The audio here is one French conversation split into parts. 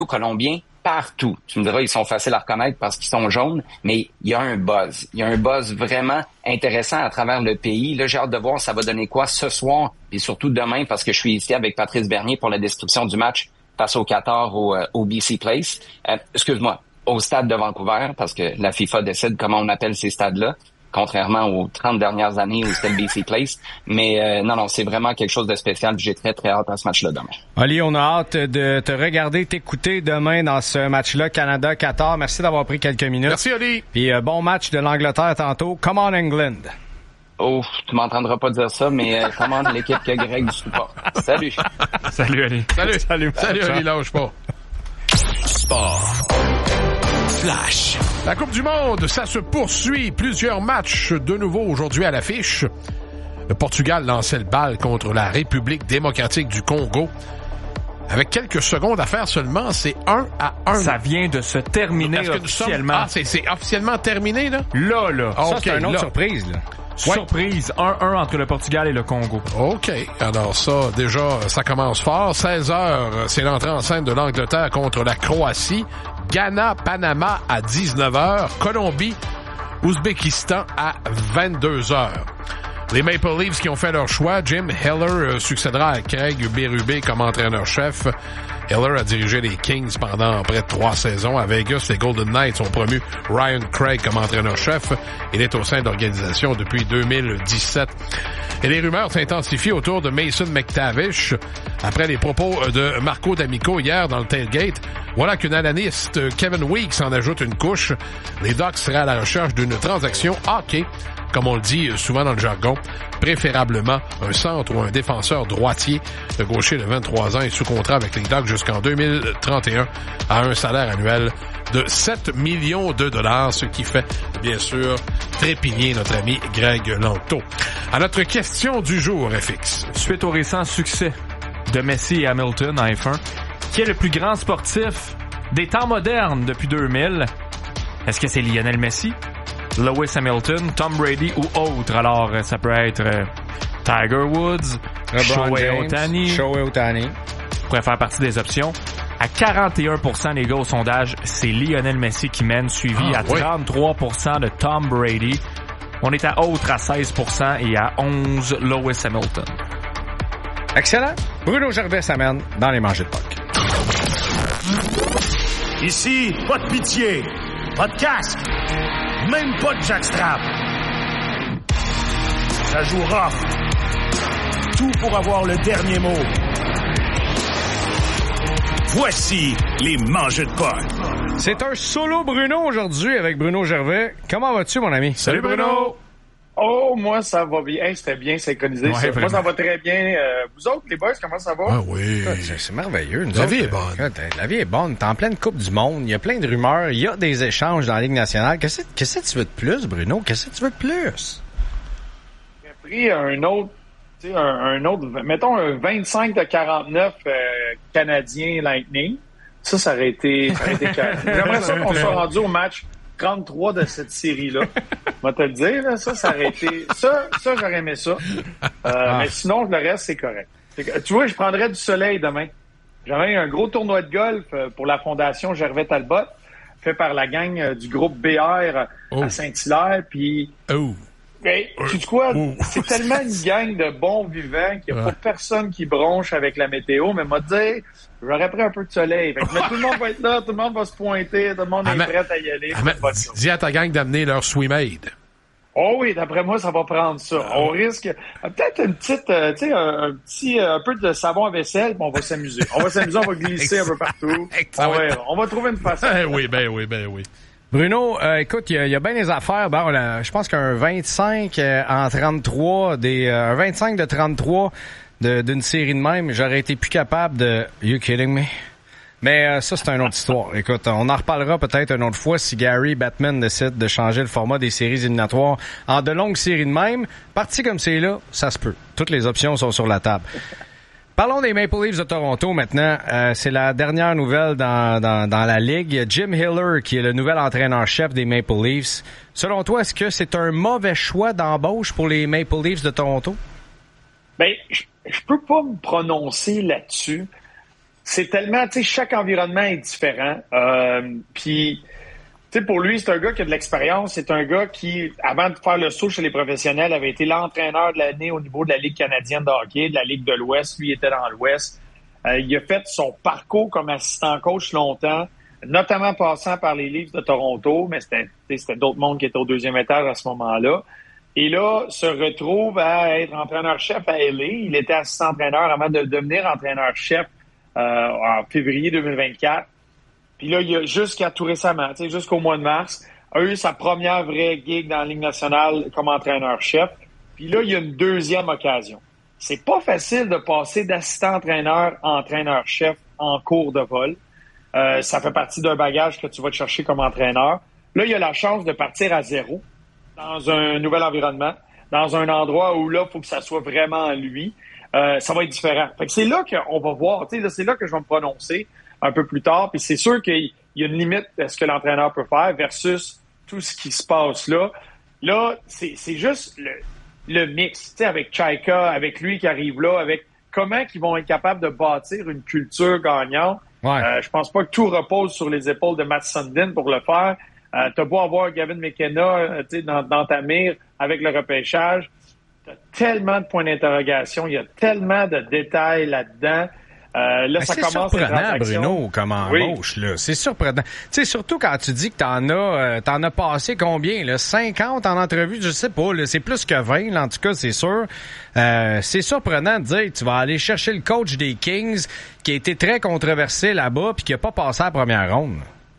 colombiens partout. Tu me diras, ils sont faciles à reconnaître parce qu'ils sont jaunes, mais il y a un buzz. Il y a un buzz vraiment intéressant à travers le pays. Là, j'ai hâte de voir ça va donner quoi ce soir et surtout demain parce que je suis ici avec Patrice Bernier pour la description du match face au Qatar au BC Place. Excuse-moi, au stade de Vancouver parce que la FIFA décide comment on appelle ces stades-là, contrairement aux 30 dernières années où c'était le BC Place. Mais non, c'est vraiment quelque chose de spécial. J'ai très, très hâte à ce match-là demain. Ali, on a hâte de te regarder, t'écouter demain dans ce match-là, Canada-Qatar. Merci d'avoir pris quelques minutes. Merci, Ali. Puis bon match de l'Angleterre tantôt. Come on, England! Oh, tu m'entendras pas dire ça, mais commande l'équipe que Greg supporte. Salut! Salut, Ali. Salut, Ali, lâche pas. Sport. Flash. La Coupe du Monde, ça se poursuit. Plusieurs matchs de nouveau aujourd'hui à l'affiche. Le Portugal lançait le bal contre la République démocratique du Congo. Avec quelques secondes à faire seulement, c'est 1-1. Ça vient de se terminer officiellement. C'est officiellement terminé, là? Là. Ça, c'est une autre surprise, là. Surprise, 1-1 entre le Portugal et le Congo. OK. Alors ça, déjà, ça commence fort. 16h, c'est l'entrée en scène de l'Angleterre contre la Croatie. Ghana, Panama à 19h. Colombie, Ouzbékistan à 22h. Les Maple Leafs qui ont fait leur choix, Jim Heller succédera à Craig Berube comme entraîneur-chef. Heller a dirigé les Kings pendant près de 3 saisons. À Vegas, les Golden Knights ont promu Ryan Craig comme entraîneur-chef. Il est au sein de l'organisation depuis 2017. Et les rumeurs s'intensifient autour de Mason McTavish. Après les propos de Marco D'Amico hier dans le tailgate, voilà qu'une analyste, Kevin Weeks, en ajoute une couche. Les Ducks seraient à la recherche d'une transaction hockey, comme on le dit souvent dans le jargon, préférablement un centre ou un défenseur droitier. Le gaucher de 23 ans est sous contrat avec les Ducks jusqu'en 2031 à un salaire annuel de 7 millions de dollars, ce qui fait, bien sûr, trépigner notre ami Greg Lanto. À notre question du jour, FX. Suite au récent succès de Messi et Hamilton en F1, qui est le plus grand sportif des temps modernes depuis 2000? Est-ce que c'est Lionel Messi, Lewis Hamilton, Tom Brady ou autre? Alors, ça peut être Tiger Woods, Shohei Ohtani. Pourrait faire partie des options. À 41%, les gars, au sondage, c'est Lionel Messi qui mène, suivi à 33% de Tom Brady. On est à autre à 16% et à 11% Lewis Hamilton. Excellent. Bruno Gervais s'amène dans les manchettes de puck. Ici, pas de pitié, pas de casque, même pas de jackstrap. Ça joue rough. Tout pour avoir le dernier mot. Voici les manchettes de puck. C'est un solo Bruno aujourd'hui avec Bruno Gervais. Comment vas-tu, mon ami? Salut Bruno! Oh, moi, ça va bien. Hey, c'était bien synchronisé. Ouais, ça. Moi, ça va très bien. Vous autres, les boys, comment ça va? Ah oui. C'est merveilleux. La vie est bonne. La vie est bonne. T'es en pleine Coupe du Monde. Il y a plein de rumeurs. Il y a des échanges dans la Ligue nationale. Qu'est-ce que tu veux de plus, Bruno? Qu'est-ce que tu veux de plus? J'ai pris un autre, mettons un 25 de 49 Canadien Lightning. Ça aurait été carré. J'aimerais ça qu'on soit rendu au match 33 de cette série-là. On va te le dire, là, ça aurait été... Ça, j'aurais aimé ça. Mais sinon, le reste, c'est correct. Tu vois, je prendrais du soleil demain. J'avais un gros tournoi de golf pour la Fondation Gervais Talbot, fait par la gang du groupe BR à Saint-Hilaire, puis... Mais, tu sais quoi? C'est tellement une gang de bons vivants qu'il n'y a pas personne qui bronche avec la météo, mais m'a dit, j'aurais pris un peu de soleil. Fait que, mais tout le monde va être là, tout le monde va se pointer, tout le monde est prêt à y aller. Dis à ta gang d'amener leur Swimade. Oh oui, d'après moi, ça va prendre ça. On risque peut-être une petite, un peu de savon à vaisselle, puis on va s'amuser. On va glisser un peu partout. On va trouver une façon. Ben oui. Bruno, écoute, il y a bien des affaires. Bon, je pense qu'un 25 en 33, un 25 de 33 d'une série de même, j'aurais été plus capable de... You kidding me? Mais ça, c'est une autre histoire. Écoute, on en reparlera peut-être une autre fois si Gary Bettman décide de changer le format des séries éliminatoires en de longues séries de même. Parti comme c'est là, ça se peut. Toutes les options sont sur la table. Parlons des Maple Leafs de Toronto maintenant. C'est la dernière nouvelle dans la Ligue. Jim Hiller, qui est le nouvel entraîneur-chef des Maple Leafs. Selon toi, est-ce que c'est un mauvais choix d'embauche pour les Maple Leafs de Toronto? Ben, je peux pas me prononcer là-dessus. c'est tellement, tu sais, chaque environnement est différent. Puis, tu sais, pour lui, c'est un gars qui a de l'expérience. C'est un gars qui, avant de faire le saut chez les professionnels, avait été l'entraîneur de l'année au niveau de la Ligue canadienne de hockey, de la Ligue de l'Ouest. Lui, il était dans l'Ouest. Il a fait son parcours comme assistant coach longtemps, notamment passant par les Leafs de Toronto, mais c'était d'autres mondes qui étaient au deuxième étage à ce moment-là. Et là, se retrouve à être entraîneur-chef à LA. Il était assistant-entraîneur avant de devenir entraîneur-chef en février 2024. Puis là, il a jusqu'à tout récemment, jusqu'au mois de mars, a eu sa première vraie gig dans la Ligue nationale comme entraîneur-chef. Puis là, il y a une deuxième occasion. C'est pas facile de passer d'assistant-entraîneur à entraîneur-chef en cours de vol. Ça fait partie d'un bagage que tu vas te chercher comme entraîneur. Là, il a la chance de partir à zéro dans un nouvel environnement, dans un endroit où là, il faut que ça soit vraiment lui. Ça va être différent. Fait que c'est là qu'on va voir, c'est là que je vais me prononcer un peu plus tard. Puis c'est sûr qu'il y a une limite à ce que l'entraîneur peut faire versus tout ce qui se passe là. Là, c'est juste le mix, avec Chaika, avec lui qui arrive là, avec comment ils vont être capables de bâtir une culture gagnante. Ouais. Je pense pas que tout repose sur les épaules de Matt Sundin pour le faire. T'as beau avoir Gavin McKenna dans ta mire avec le repêchage. T'as tellement de points d'interrogation, il y a tellement de détails là-dedans. Là, ça commence. C'est surprenant, Bruno, comme embauche, là. C'est surprenant. Tu sais, surtout quand tu dis que t'en as passé combien, là? 50 en entrevue, je sais pas, là. C'est plus que 20, là, en tout cas, c'est sûr. C'est surprenant de dire que tu vas aller chercher le coach des Kings, qui a été très controversé là-bas, puis qui a pas passé la première ronde.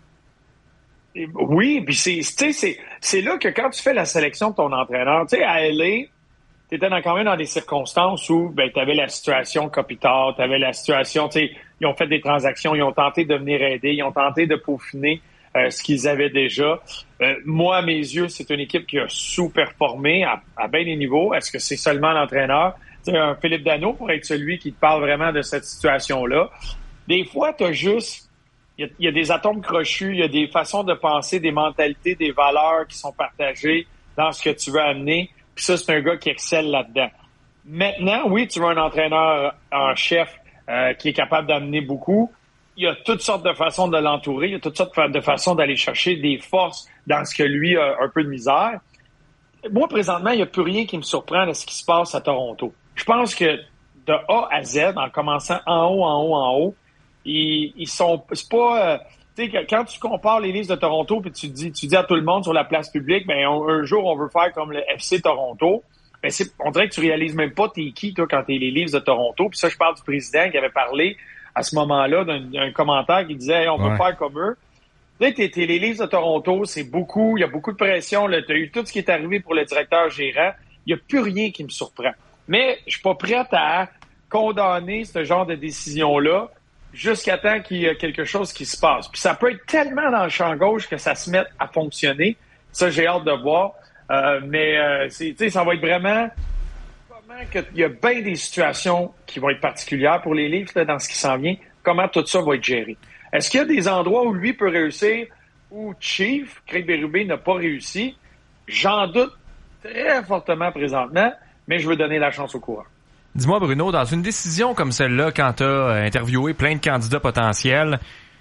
Oui, puis c'est là que quand tu fais la sélection de ton entraîneur, tu sais, à LA, t'étais quand même dans des circonstances où t'avais la situation Kopitar, t'avais la situation, tu sais, ils ont fait des transactions, ils ont tenté de venir aider, ils ont tenté de peaufiner ce qu'ils avaient déjà. Moi, à mes yeux, c'est une équipe qui a sous-performé à bien des niveaux. Est-ce que c'est seulement l'entraîneur? Tu sais, un Philippe Danault pourrait être celui qui te parle vraiment de cette situation-là. Des fois, t'as juste... Il y a des atomes crochus, il y a des façons de penser, des mentalités, des valeurs qui sont partagées dans ce que tu veux amener. Puis ça, c'est un gars qui excelle là-dedans. Maintenant, oui, tu veux un entraîneur en chef qui est capable d'amener beaucoup. Il y a toutes sortes de façons de l'entourer. Il y a toutes sortes de façons d'aller chercher des forces dans ce que lui a un peu de misère. Moi, présentement, il n'y a plus rien qui me surprend de ce qui se passe à Toronto. Je pense que de A à Z, en commençant en haut, ils sont... C'est pas... tu sais, quand tu compares les Leafs de Toronto puis tu dis à tout le monde sur la place publique, un jour, on veut faire comme le FC Toronto. On dirait que tu réalises même pas t'es qui, toi, quand t'es les Leafs de Toronto. Puis ça, je parle du président qui avait parlé à ce moment-là d'un commentaire qui disait, hey, on veut faire comme eux. Là, t'es les Leafs de Toronto, c'est beaucoup, il y a beaucoup de pression. T'as eu tout ce qui est arrivé pour le directeur gérant. Il n'y a plus rien qui me surprend. Mais je suis pas prête à condamner ce genre de décision-là jusqu'à temps qu'il y ait quelque chose qui se passe. Puis ça peut être tellement dans le champ gauche que ça se mette à fonctionner. Ça, j'ai hâte de voir. Mais ça va être vraiment comment il y a bien des situations qui vont être particulières pour les Leafs là, dans ce qui s'en vient. Comment tout ça va être géré. Est-ce qu'il y a des endroits où lui peut réussir, où Chief, Craig Berube, n'a pas réussi? J'en doute très fortement présentement, mais je veux donner la chance au coureur. Dis-moi, Bruno, dans une décision comme celle-là, quand tu as interviewé plein de candidats potentiels,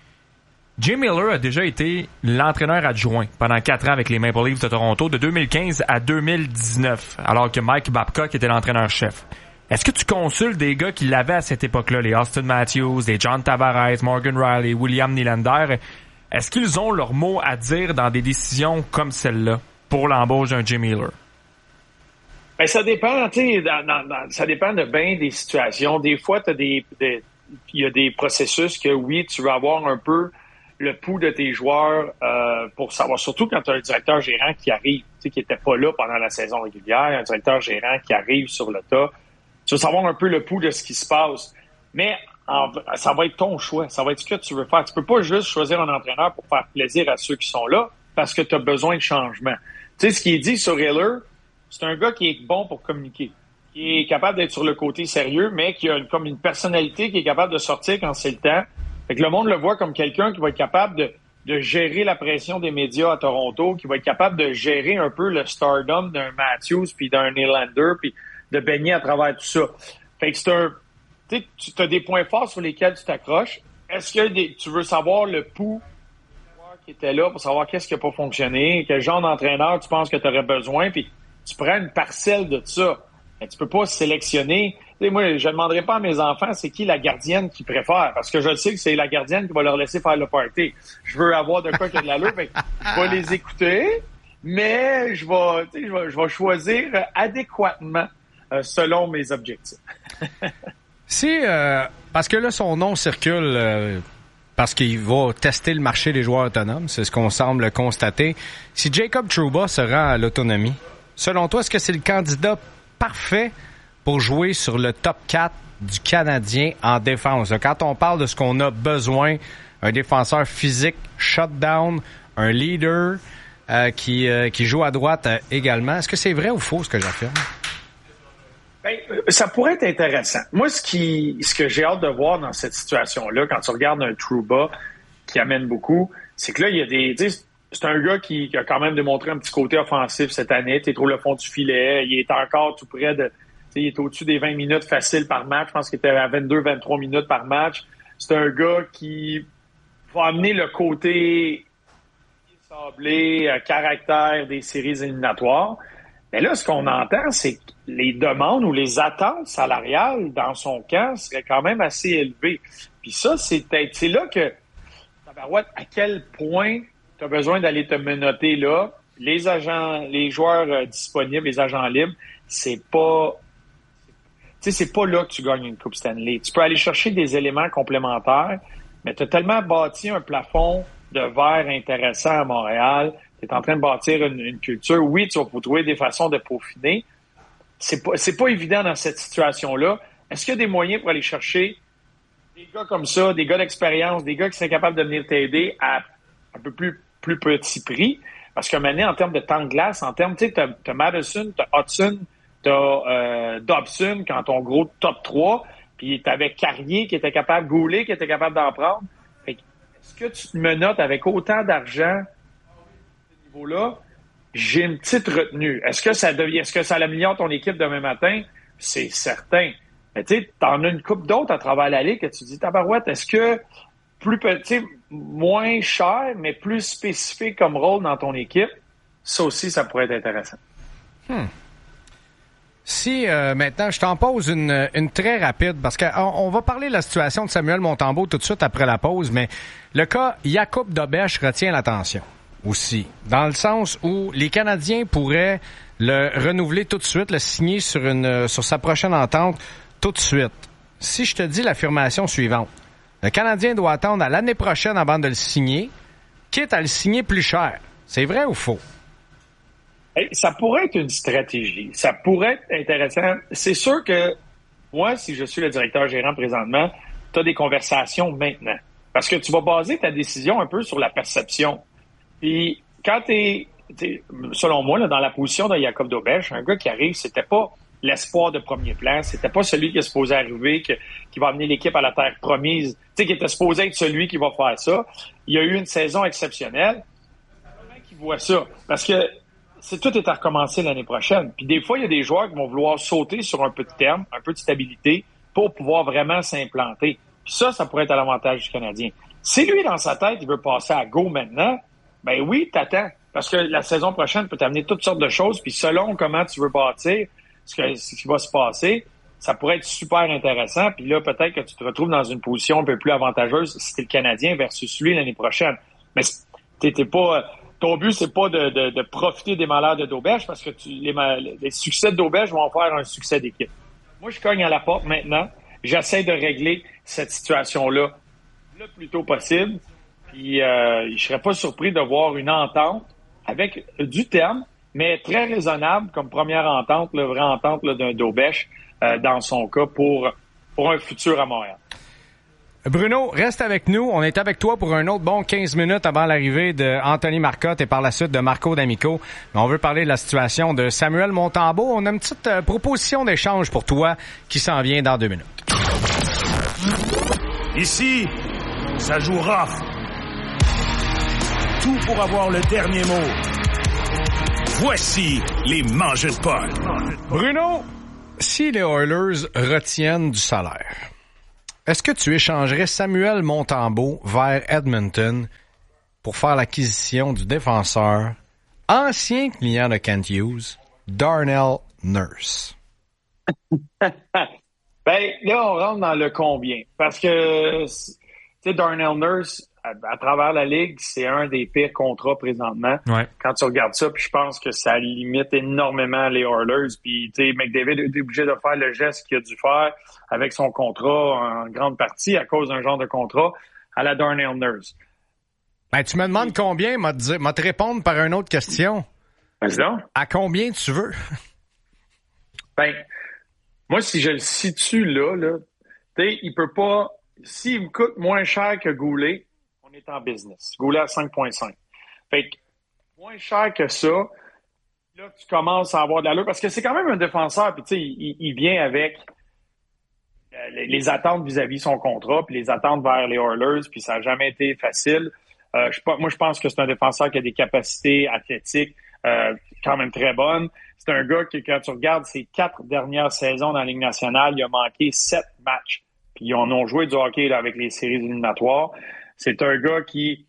Jay Miller a déjà été l'entraîneur adjoint pendant 4 ans avec les Maple Leafs de Toronto, de 2015 à 2019, alors que Mike Babcock était l'entraîneur-chef. Est-ce que tu consultes des gars qui l'avaient à cette époque-là, les Austin Matthews, les John Tavares, Morgan Riley, William Nylander? Est-ce qu'ils ont leur mot à dire dans des décisions comme celle-là pour l'embauche d'un Jay Miller? Ben, ça dépend, tu sais, ça dépend de bien des situations. Des fois, il y a des processus que oui, tu veux avoir un peu le pouls de tes joueurs pour savoir, surtout quand tu as un directeur gérant qui arrive, tu sais, qui était pas là pendant la saison régulière, un directeur gérant qui arrive sur le tas. Tu veux savoir un peu le pouls de ce qui se passe. Mais ça va être ton choix. Ça va être ce que tu veux faire. Tu peux pas juste choisir un entraîneur pour faire plaisir à ceux qui sont là parce que tu as besoin de changement. Tu sais, ce qui est dit sur Hiller, c'est un gars qui est bon pour communiquer, qui est capable d'être sur le côté sérieux, mais qui a comme une personnalité qui est capable de sortir quand c'est le temps. Fait que le monde le voit comme quelqu'un qui va être capable de gérer la pression des médias à Toronto, qui va être capable de gérer un peu le stardom d'un Matthews puis d'un Nylander, puis de baigner à travers tout ça. Fait que tu as des points forts sur lesquels tu t'accroches. Est-ce que tu veux savoir le pouls qui était là pour savoir qu'est-ce qui n'a pas fonctionné, quel genre d'entraîneur tu penses que tu aurais besoin, puis tu prends une parcelle de ça. Mais tu peux pas sélectionner. Moi, je ne demanderai pas à mes enfants c'est qui la gardienne qu'ils préfèrent, parce que je sais que c'est la gardienne qui va leur laisser faire le party. Je veux avoir de quoi qu'il y a de l'allure, fait que je vais les écouter, mais je vais choisir adéquatement selon mes objectifs. Parce que là, son nom circule parce qu'il va tester le marché des joueurs autonomes, c'est ce qu'on semble constater. Si Jacob Trouba se rend à l'autonomie, selon toi, est-ce que c'est le candidat parfait pour jouer sur le top 4 du Canadien en défense? Quand on parle de ce qu'on a besoin, un défenseur physique, shutdown, un leader qui joue à droite également, est-ce que c'est vrai ou faux ce que j'affirme? Ben, ça pourrait être intéressant. Moi, ce que j'ai hâte de voir dans cette situation-là, quand tu regardes un Trouba qui amène beaucoup, c'est que là, il y a c'est un gars qui a quand même démontré un petit côté offensif cette année. Tu trouves le fond du filet, il est encore tout près de... Il est au-dessus des 20 minutes faciles par match. Je pense qu'il était à 22-23 minutes par match. C'est un gars qui va amener le côté sablé, caractère des séries éliminatoires. Mais là, ce qu'on entend, c'est que les demandes ou les attentes salariales dans son camp seraient quand même assez élevées. Puis ça, c'est là que, tabarouette, à quel point tu as besoin d'aller te menotter là. Les agents, les joueurs disponibles, les agents libres, c'est pas là que tu gagnes une Coupe Stanley. Tu peux aller chercher des éléments complémentaires, mais tu as tellement bâti un plafond de verre intéressant à Montréal. Tu es en train de bâtir une culture. Oui, tu vas trouver des façons de peaufiner. C'est pas évident dans cette situation-là. Est-ce qu'il y a des moyens pour aller chercher des gars comme ça, des gars d'expérience, des gars qui sont capables de venir t'aider à un peu plus petit prix? Parce que maintenant, en termes de temps de glace, en termes, tu sais, t'as Madison, t'as Hudson, t'as Dobson quand ton gros top 3, puis t'avais Carrier qui était capable, Goulet qui était capable d'en prendre. Fait que, est-ce que tu te menottes avec autant d'argent là, j'ai une petite retenue. Est-ce que ça améliore ton équipe demain matin? C'est certain. Mais tu sais, t'en as une couple d'autres à travers la ligue que tu dis, tabarouette, est-ce que plus petit, moins cher, mais plus spécifique comme rôle dans ton équipe, ça aussi, ça pourrait être intéressant. Si maintenant, je t'en pose une très rapide, parce qu'on va parler de la situation de Samuel Montembeault tout de suite après la pause, mais le cas Jakub Dobeš retient l'attention aussi, dans le sens où les Canadiens pourraient le renouveler tout de suite, le signer sur sa prochaine entente tout de suite. Si je te dis l'affirmation suivante, le Canadien doit attendre à l'année prochaine avant de le signer, quitte à le signer plus cher. C'est vrai ou faux? Ça pourrait être une stratégie. Ça pourrait être intéressant. C'est sûr que moi, si je suis le directeur gérant présentement, tu as des conversations maintenant. Parce que tu vas baser ta décision un peu sur la perception. Puis quand selon moi, là, dans la position de Jakub Dobeš, un gars qui arrive, c'était pas l'espoir de premier plan, c'était pas celui qui est supposé arriver, qui va amener l'équipe à la terre promise, qui était supposé être celui qui va faire ça. Il y a eu une saison exceptionnelle. Comment qu'il voit ça? Parce que tout est à recommencer l'année prochaine. Puis des fois, il y a des joueurs qui vont vouloir sauter sur un peu de terme, un peu de stabilité, pour pouvoir vraiment s'implanter. Puis ça pourrait être à l'avantage du Canadien. Si lui, dans sa tête, il veut passer à go maintenant, ben oui, t'attends. Parce que la saison prochaine peut t'amener toutes sortes de choses, puis selon comment tu veux bâtir ce qui va se passer, ça pourrait être super intéressant. Puis là, peut-être que tu te retrouves dans une position un peu plus avantageuse si t'es le Canadien versus lui l'année prochaine. Mais t'es pas... Ton but, c'est pas de profiter des malheurs de Dobeš, parce que les succès de Dobeš vont faire un succès d'équipe. Moi, je cogne à la porte maintenant. J'essaie de régler cette situation-là le plus tôt possible. Puis, je serais pas surpris de voir une entente avec du terme, mais très raisonnable comme première entente, la vraie entente là, d'un Dobeš dans son cas pour un futur à Montréal. Bruno, reste avec nous. On est avec toi pour un autre bon 15 minutes avant l'arrivée de Anthony Marcotte et par la suite de Marco D'Amico. Mais on veut parler de la situation de Samuel Montembeault. On a une petite proposition d'échange pour toi qui s'en vient dans 2 minutes. Ici, ça joue rough. Tout pour avoir le dernier mot. Voici les Mangeux de Paul. Bruno, si les Oilers retiennent du salaire, Est-ce que tu échangerais Samuel Montembeault vers Edmonton pour faire l'acquisition du défenseur, ancien client de Kent Hughes, Darnell Nurse? Ben, là, on rentre dans le combien. Parce que, tu sais, Darnell Nurse, à travers la Ligue, c'est un des pires contrats présentement. Ouais. Quand tu regardes ça, puis je pense que ça limite énormément les Oilers. Puis, tu sais, McDavid est obligé de faire le geste qu'il a dû faire avec son contrat en grande partie à cause d'un genre de contrat à la Darnell Nurse. Ben, tu me demandes combien, m'a te répondre par une autre question. Vas-y donc. À combien tu veux? Ben, moi, si je le situe là, tu sais, il peut pas... S'il me coûte moins cher que Goulet, on est en business. Goulet à 5,5. Fait que, moins cher que ça, là, tu commences à avoir de l'allure. Parce que c'est quand même un défenseur, puis tu sais, il vient avec les attentes vis-à-vis son contrat, puis les attentes vers les Oilers, puis ça n'a jamais été facile. Moi, je pense que c'est un défenseur qui a des capacités athlétiques quand même très bonnes. C'est un gars qui, quand tu regardes ses 4 dernières saisons dans la Ligue nationale, il a manqué 7 matchs. Puis ils ont joué du hockey là, avec les séries éliminatoires. C'est un gars qui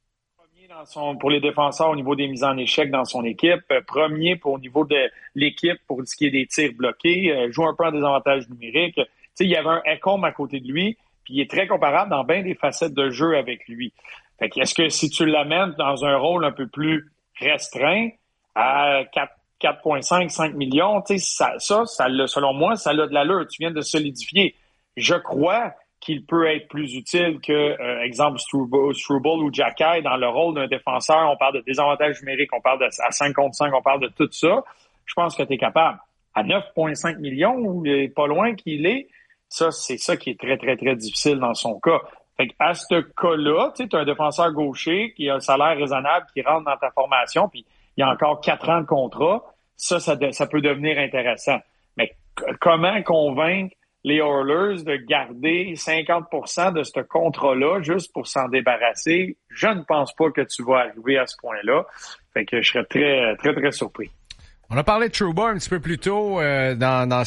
premier pour les défenseurs au niveau des mises en échec dans son équipe, premier au niveau de l'équipe pour ce qui est des tirs bloqués, joue un peu en désavantage numérique. Tu sais, il y avait un Ekholm à côté de lui, puis il est très comparable dans bien des facettes de jeu avec lui. Fait que est-ce que si tu l'amènes dans un rôle un peu plus restreint à 4,5, 5 millions, tu sais, ça selon moi, ça a de l'allure. Tu viens de solidifier. Je crois qu'il peut être plus utile que, exemple, Struble ou Jacky dans le rôle d'un défenseur. On parle de désavantage numérique, on parle à 5 contre 5, on parle de tout ça. Je pense que tu es capable. À 9,5 millions, ou pas loin qu'il est, ça, c'est ça qui est très, très, très difficile dans son cas. Fait à ce cas-là, tu as un défenseur gaucher qui a un salaire raisonnable, qui rentre dans ta formation, puis il y a encore 4 ans de contrat. Ça peut devenir intéressant. Mais comment convaincre les Oilers de garder 50% de ce contrat-là juste pour s'en débarrasser? Je ne pense pas que tu vas arriver à ce point-là. Fait que je serais très, très, très surpris. On a parlé de Trouba un petit peu plus tôt dans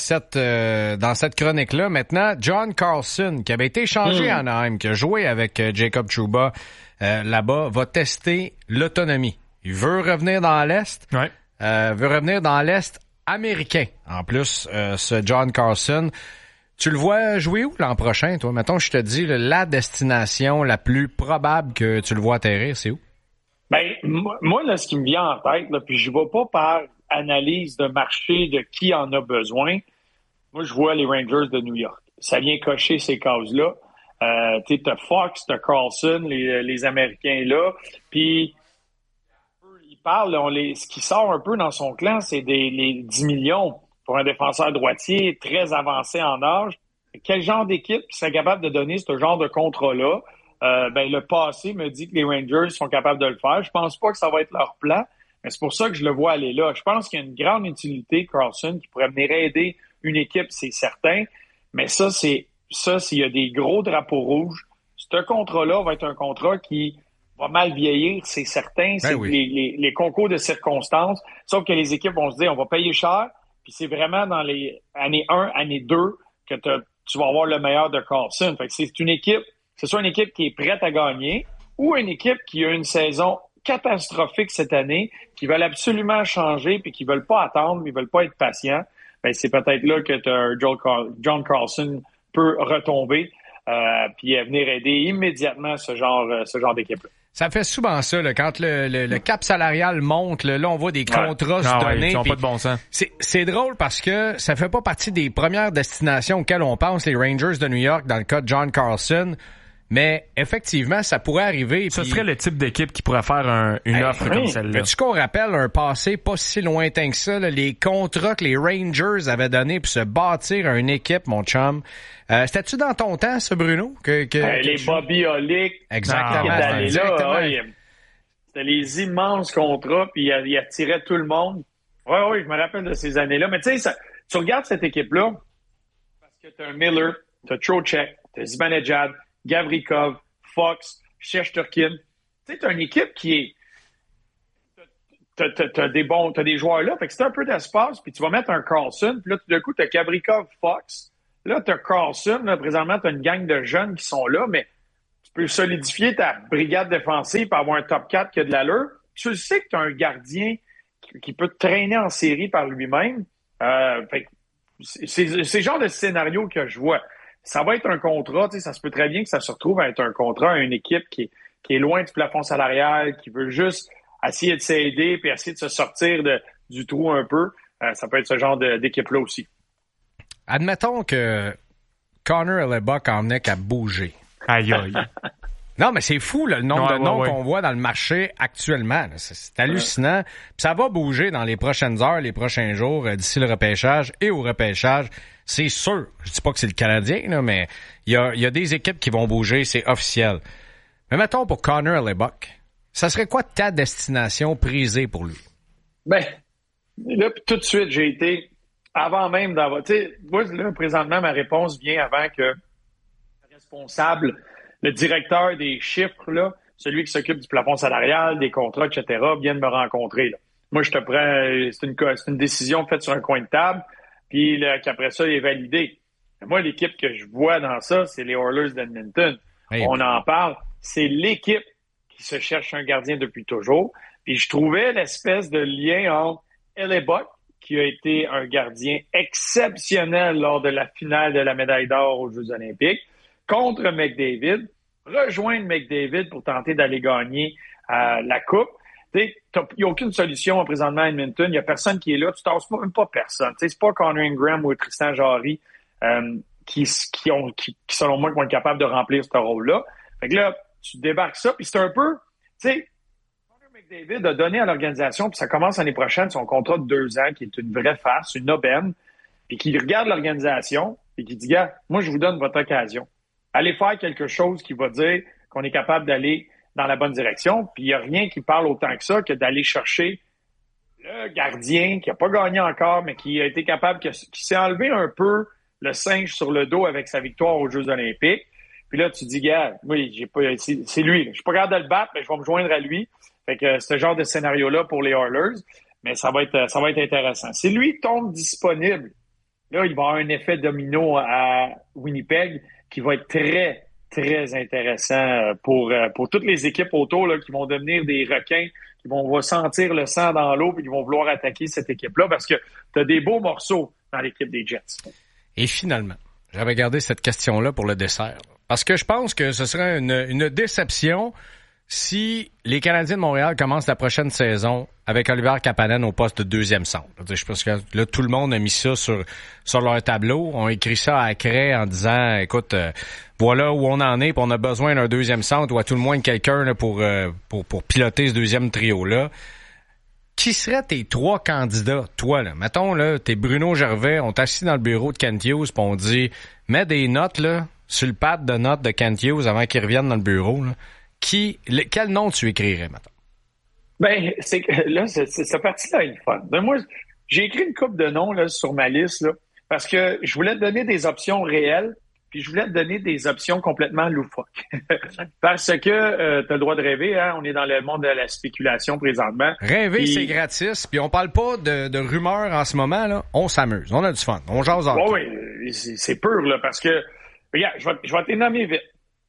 cette chronique-là. Maintenant, John Carlson, qui avait été échangé à Anaheim, qui a joué avec Jacob Trouba là-bas, va tester l'autonomie. Il veut revenir dans l'Est. Ouais. Veut revenir dans l'Est américain. En plus, ce John Carlson... Tu le vois jouer où l'an prochain, toi? Mettons, je te dis, la destination la plus probable que tu le vois atterrir, c'est où? Ben, moi, là, ce qui me vient en tête, là, puis je ne vais pas par analyse de marché de qui en a besoin. Moi, je vois les Rangers de New York. Ça vient cocher ces cases-là. T'as Fox, t'as Carlson, les Américains là. Puis, il parle, ce qui sort un peu dans son clan, c'est les 10 millions. Pour un défenseur droitier très avancé en âge, quel genre d'équipe serait capable de donner ce genre de contrat-là? Le passé me dit que les Rangers sont capables de le faire. Je pense pas que ça va être leur plan, mais c'est pour ça que je le vois aller là. Je pense qu'il y a une grande utilité, Carlson, qui pourrait venir aider une équipe, c'est certain. Mais ça, s'il y a des gros drapeaux rouges, ce contrat-là va être un contrat qui va mal vieillir, c'est certain. C'est les concours de circonstances. Sauf que les équipes vont se dire, on va payer cher. Puis c'est vraiment dans les années 1, année 2 que tu vas avoir le meilleur de Carlson. Fait que c'est une équipe, c'est soit une équipe qui est prête à gagner ou une équipe qui a une saison catastrophique cette année, qui veulent absolument changer puis qui veulent pas attendre, ils veulent pas être patients. Ben c'est peut-être là que John Carlson peut retomber puis venir aider immédiatement ce genre d'équipe-là. Ça fait souvent ça, là, quand le cap salarial monte, là, on voit des contrats se donner. Ils n'ont pas de bon sens. C'est drôle parce que ça fait pas partie des premières destinations auxquelles on pense, les Rangers de New York, dans le cas de John Carlson. Mais effectivement, ça pourrait arriver. Ce serait le type d'équipe qui pourrait faire une offre comme celle-là. Veux-tu qu'on rappelle un passé pas si lointain que ça, là, les contrats que les Rangers avaient donnés pour se bâtir une équipe, mon chum. C'était-tu dans ton temps, ça, Bruno? Les Bobby Olick. Exactement. C'était les immenses contrats, puis il attirait tout le monde. Oui, je me rappelle de ces années-là. Mais tu sais, tu regardes cette équipe-là, parce que t'as un Miller, t'as Trocheck, t'as Zibanejad, Gavrikov, Fox, Shesterkin. Tu sais, t'as une équipe qui est... T'as des joueurs là, fait que c'est un peu d'espace, puis tu vas mettre un Carlson, puis là, tout d'un coup, t'as Gavrikov, Fox, Là, tu as Carlson, là, présentement, tu as une gang de jeunes qui sont là, mais tu peux solidifier ta brigade défensive pour avoir un top 4 qui a de l'allure. Tu le sais que tu as un gardien qui peut te traîner en série par lui-même. Fait que c'est le genre de scénario que je vois. Ça va être un contrat, tu sais, ça se peut très bien que ça se retrouve à être un contrat à une équipe qui est loin du plafond salarial, qui veut juste essayer de s'aider puis essayer de se sortir du trou un peu. Ça peut être ce genre d'équipe-là aussi. Admettons que Connor Hellebuyck en venait qu'à bouger. Aïe, aïe. Non, mais c'est fou, là, le nombre de noms qu'on voit dans le marché actuellement. Là. C'est hallucinant. Puis ça va bouger dans les prochaines heures, les prochains jours, d'ici le repêchage et au repêchage. C'est sûr. Je dis pas que c'est le Canadien, là, mais il y a des équipes qui vont bouger, c'est officiel. Mais mettons pour Connor Hellebuyck, ça serait quoi ta destination prisée pour lui? Ben, là, tout de suite, j'ai été, avant même d'avoir... Tu sais, moi, là, présentement, ma réponse vient avant que le responsable, le directeur des chiffres, là, celui qui s'occupe du plafond salarial, des contrats, etc., vienne me rencontrer. Là. Moi, je te prends... C'est une décision faite sur un coin de table, puis là, qu'après ça, il est validé. Moi, l'équipe que je vois dans ça, c'est les Oilers d'Edmonton. Hey, on en parle. C'est l'équipe qui se cherche un gardien depuis toujours. Puis je trouvais l'espèce de lien entre Hellebuyck, qui a été un gardien exceptionnel lors de la finale de la médaille d'or aux Jeux olympiques, contre McDavid, rejoindre McDavid pour tenter d'aller gagner la Coupe. Il n'y a aucune solution présentement à Edmonton. Il n'y a personne qui est là. Tu tasses même pas personne. C'est pas Connor Ingram ou Tristan Jarry qui, selon moi, vont être capables de remplir ce rôle-là. Fait que là, tu débarques ça, puis c'est un peu... Tu sais, Connor McDavid a donné à l'organisation, puis ça commence l'année prochaine, son contrat de 2 ans, qui est une vraie farce, une aubaine, puis qui regarde l'organisation, et qui dit, gars, moi, je vous donne votre occasion. Allez faire quelque chose qui va dire qu'on est capable d'aller dans la bonne direction, puis il n'y a rien qui parle autant que ça que d'aller chercher le gardien qui n'a pas gagné encore, mais qui a été capable, qui s'est enlevé un peu le singe sur le dos avec sa victoire aux Jeux olympiques. Puis là, tu dis, gars, oui, c'est lui. Je suis pas capable de le battre, mais je vais me joindre à lui. Fait que ce genre de scénario-là pour les Oilers, mais ça va être intéressant. Si lui tombe disponible, là, il va avoir un effet domino à Winnipeg qui va être très, très intéressant pour toutes les équipes autour là, qui vont devenir des requins, qui vont sentir le sang dans l'eau et qui vont vouloir attaquer cette équipe-là parce que tu as des beaux morceaux dans l'équipe des Jets. Et finalement, j'avais gardé cette question-là pour le dessert. Parce que je pense que ce serait une déception si les Canadiens de Montréal commencent la prochaine saison avec Oliver Kapanen au poste de 2e centre. Je pense que là, tout le monde a mis ça sur leur tableau. On écrit ça à craie en disant, écoute, voilà où on en est, puis on a besoin d'un 2e centre ou à tout le moins de quelqu'un là, pour piloter ce 2e trio-là. Qui seraient tes 3 candidats, toi, là? Mettons, là, t'es Bruno Gervais, on t'assit dans le bureau de Kent Hughes, puis on dit, mets des notes, là, sur le pad de notes de Kent Hughes avant qu'il revienne dans le bureau, là. Quel nom tu écrirais, maintenant? Ben, cette partie-là est fun. Ben, moi, j'ai écrit une couple de noms, là, sur ma liste, là, parce que je voulais te donner des options réelles, puis je voulais te donner des options complètement loufoques. Parce que t'as le droit de rêver, hein? On est dans le monde de la spéculation présentement. Rêver, c'est gratis, puis on parle pas de rumeurs en ce moment, là. On s'amuse, on a du fun, on jase en tout. Oui, c'est pur, là, parce que, regarde, je vais te nommer vite.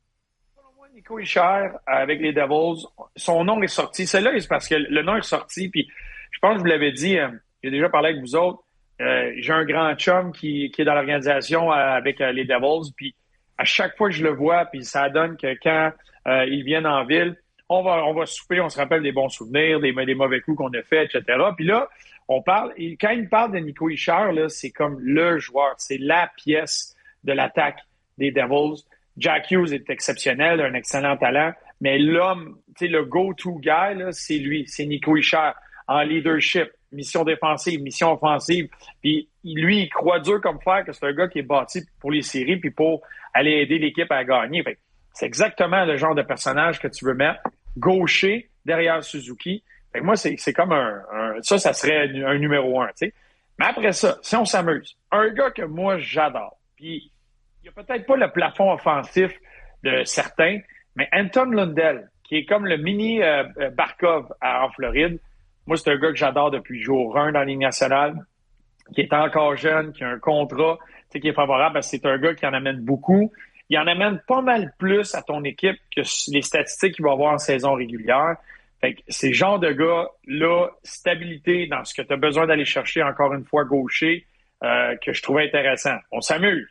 Nico Hischier avec les Devils, son nom est sorti. Celle-là, c'est parce que le nom est sorti, puis je pense que je vous l'avais dit, j'ai déjà parlé avec vous autres, j'ai un grand chum qui est dans l'organisation avec les Devils, puis à chaque fois que je le vois, puis ça donne que quand ils viennent en ville, on va souper, on se rappelle des bons souvenirs, des mauvais coups qu'on a fait, etc. Puis là, on parle, et quand il parle de Nico Hischier, là, c'est comme le joueur, c'est la pièce de l'attaque des Devils. Jack Hughes est exceptionnel, un excellent talent, mais l'homme, tu sais, le go-to guy, là, c'est lui, c'est Nico Hischier, en leadership, mission défensive, mission offensive. Puis lui, il croit dur comme fer que c'est un gars qui est bâti pour les séries puis pour aller aider l'équipe à gagner. Fait, c'est exactement le genre de personnage que tu veux mettre, gaucher derrière Suzuki. Fait que moi, c'est comme ça serait un numéro 1, tu sais. Mais après ça, si on s'amuse, un gars que moi, j'adore, puis il n'y a peut-être pas le plafond offensif de certains, mais Anton Lundell, qui est comme le mini Barkov en Floride, moi, c'est un gars que j'adore depuis jour 1 dans la Ligue nationale, qui est encore jeune, qui a un contrat. qui est favorable parce que c'est un gars qui en amène beaucoup. Il en amène pas mal plus à ton équipe que les statistiques qu'il va avoir en saison régulière. Fait que c'est le genre de gars-là, stabilité dans ce que tu as besoin d'aller chercher, encore une fois, gaucher, que je trouvais intéressant. On s'amuse.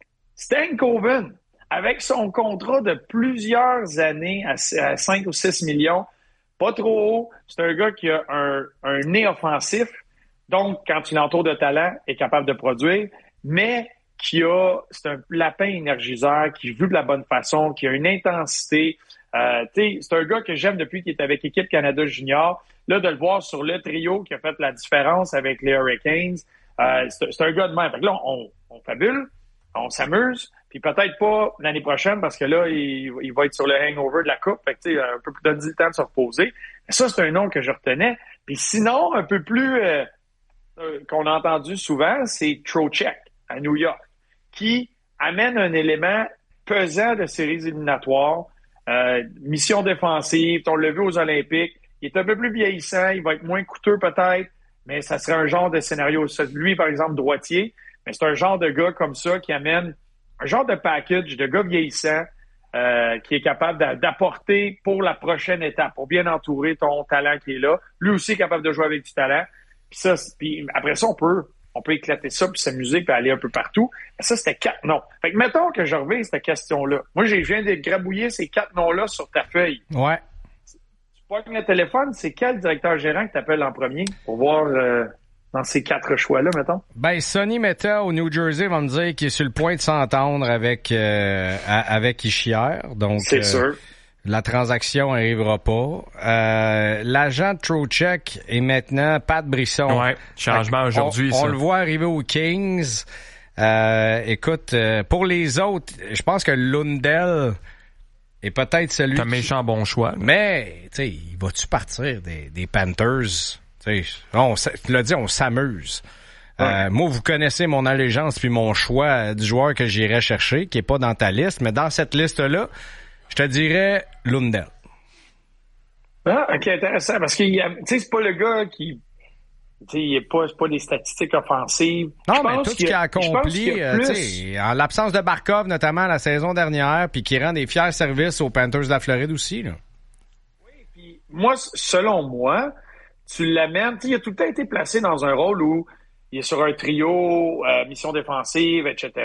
Stankoven, avec son contrat de plusieurs années à 5 ou 6 millions, pas trop haut, c'est un gars qui a un nez offensif, donc quand tu l'entoures de talent, est capable de produire, mais c'est un lapin énergiseur qui joue de la bonne façon, qui a une intensité. C'est un gars que j'aime depuis qu'il est avec Équipe Canada Junior. Là, de le voir sur le trio qui a fait la différence avec les Hurricanes, c'est un gars de même. Fait que là, on fabule, on s'amuse, puis peut-être pas l'année prochaine parce que là, il va être sur le hangover de la Coupe. Fait que, un peu plus donner le temps de se reposer. Mais ça, c'est un nom que je retenais. Puis sinon, un peu plus qu'on a entendu souvent, c'est Trocheck à New York, qui amène un élément pesant de séries éliminatoires. Mission défensive, on l'a vu aux Olympiques. Il est un peu plus vieillissant, il va être moins coûteux peut-être, mais ça serait un genre de scénario. Lui, par exemple, droitier, mais c'est un genre de gars comme ça qui amène un genre de package de gars vieillissants qui est capable d'apporter pour la prochaine étape, pour bien entourer ton talent qui est là. Lui aussi est capable de jouer avec du talent. Puis après ça, on peut éclater ça, puis s'amuser, puis aller un peu partout. Mais ça, c'était 4 noms. Fait que mettons que je reviens cette question-là. Moi, je viens de grabouiller ces 4 noms-là sur ta feuille. Ouais. Tu pognes le téléphone, c'est quel directeur gérant que tu appelles en premier pour voir dans ces 4 choix-là, mettons? Ben, Sonny Mehta au New Jersey va me dire qu'il est sur le point de s'entendre avec Hischier. Donc, c'est sûr. La transaction n'arrivera pas. L'agent de Trocheck est maintenant Pat Brisson. Ouais, changement aujourd'hui. On le voit arriver aux Kings. Écoute, pour les autres, je pense que Lundell est peut-être celui C'est un méchant bon choix. Mais, tu sais, il va-tu partir des Panthers? Tu l'as dit, on s'amuse. Ouais. Moi, vous connaissez mon allégeance puis mon choix du joueur que j'irais chercher, qui est pas dans ta liste, mais dans cette liste-là, je te dirais Lundell. Ah, ok, intéressant. Parce que c'est pas le gars qui. Il c'est pas des statistiques offensives. Non, mais tout ce qu'il a accompli, en l'absence de Barkov, notamment la saison dernière, puis qui rend des fiers services aux Panthers de la Floride aussi. Là. Oui, puis moi, selon moi, tu l'amènes. Il a tout le temps été placé dans un rôle où il est sur un trio, mission défensive, etc.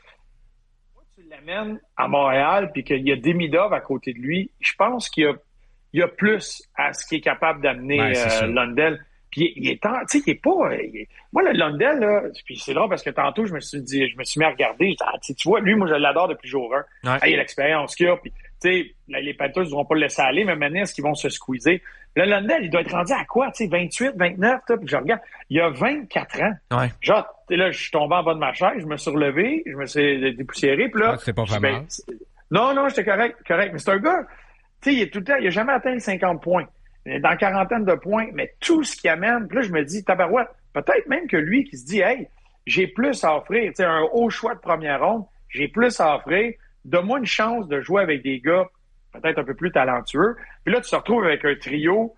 Tu l'amènes à Montréal puis qu'il y a Demidov à côté de lui, je pense qu'il y a plus à ce qu'il est capable d'amener Lundell. Puis il est moi, le Lundell, là, puis c'est drôle parce que tantôt, je me suis mis à regarder. Tu vois, lui, moi, je l'adore depuis jour 1. Ouais. Il a l'expérience qu'il a. Puis, les Panthers ne vont pas le laisser aller, mais maintenant, est-ce qu'ils vont se squeezer? Le Lundell, il doit être rendu à quoi? 28, 29, puis je regarde. Il a 24 ans. Ouais. Genre, là, je suis tombé en bas de ma chaise, je me suis relevé, je me suis dépoussiéré, puis là. C'est pas vraiment. Non, j'étais correct. Mais c'est un gars, il est tout le temps, il a jamais atteint les 50 points. Dans quarantaine de points, mais tout ce qu'il amène, puis là, je me dis, tabarouette, peut-être même que lui qui se dit, hey, j'ai plus à offrir, un haut choix de première ronde, j'ai plus à offrir, donne-moi une chance de jouer avec des gars peut-être un peu plus talentueux. Puis là, tu te retrouves avec un trio,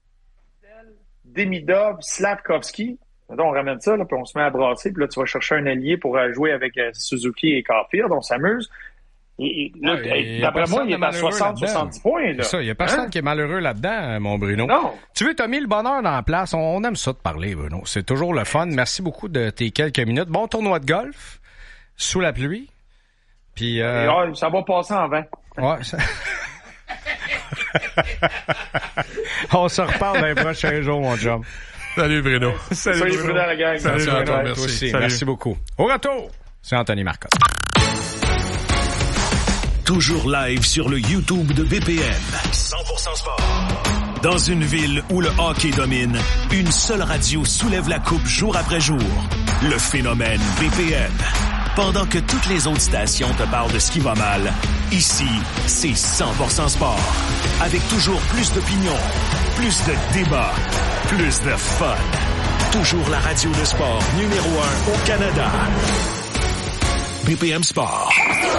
Demidov, Slavkovski, on ramène ça, là, puis on se met à brasser, puis là, tu vas chercher un allié pour jouer avec Suzuki et Caulfield, on s'amuse. D'après moi, il est à 60-70 points. Là. C'est ça, il n'y a personne qui est malheureux là-dedans, mon Bruno. Non. Tu veux, t'as mis le bonheur dans la place. On aime ça de parler, Bruno. C'est toujours le fun. Merci beaucoup de tes quelques minutes. Bon tournoi de golf, sous la pluie. Puis, ça va passer en vent. Ouais. On se reparle dans les prochains jours, mon chum. Salut, Bruno. Salut Bruno, la gang. Salut, Bruno. Merci. Merci beaucoup. Au retour, c'est Anthony Marcotte. Toujours live sur le YouTube de BPM. 100% sport. Dans une ville où le hockey domine, une seule radio soulève la coupe jour après jour. Le phénomène BPM. Pendant que toutes les autres stations te parlent de ce qui va mal, ici, c'est 100% sport. Avec toujours plus d'opinions, plus de débats, plus de fun. Toujours la radio de sport numéro 1 au Canada. BPM Sport.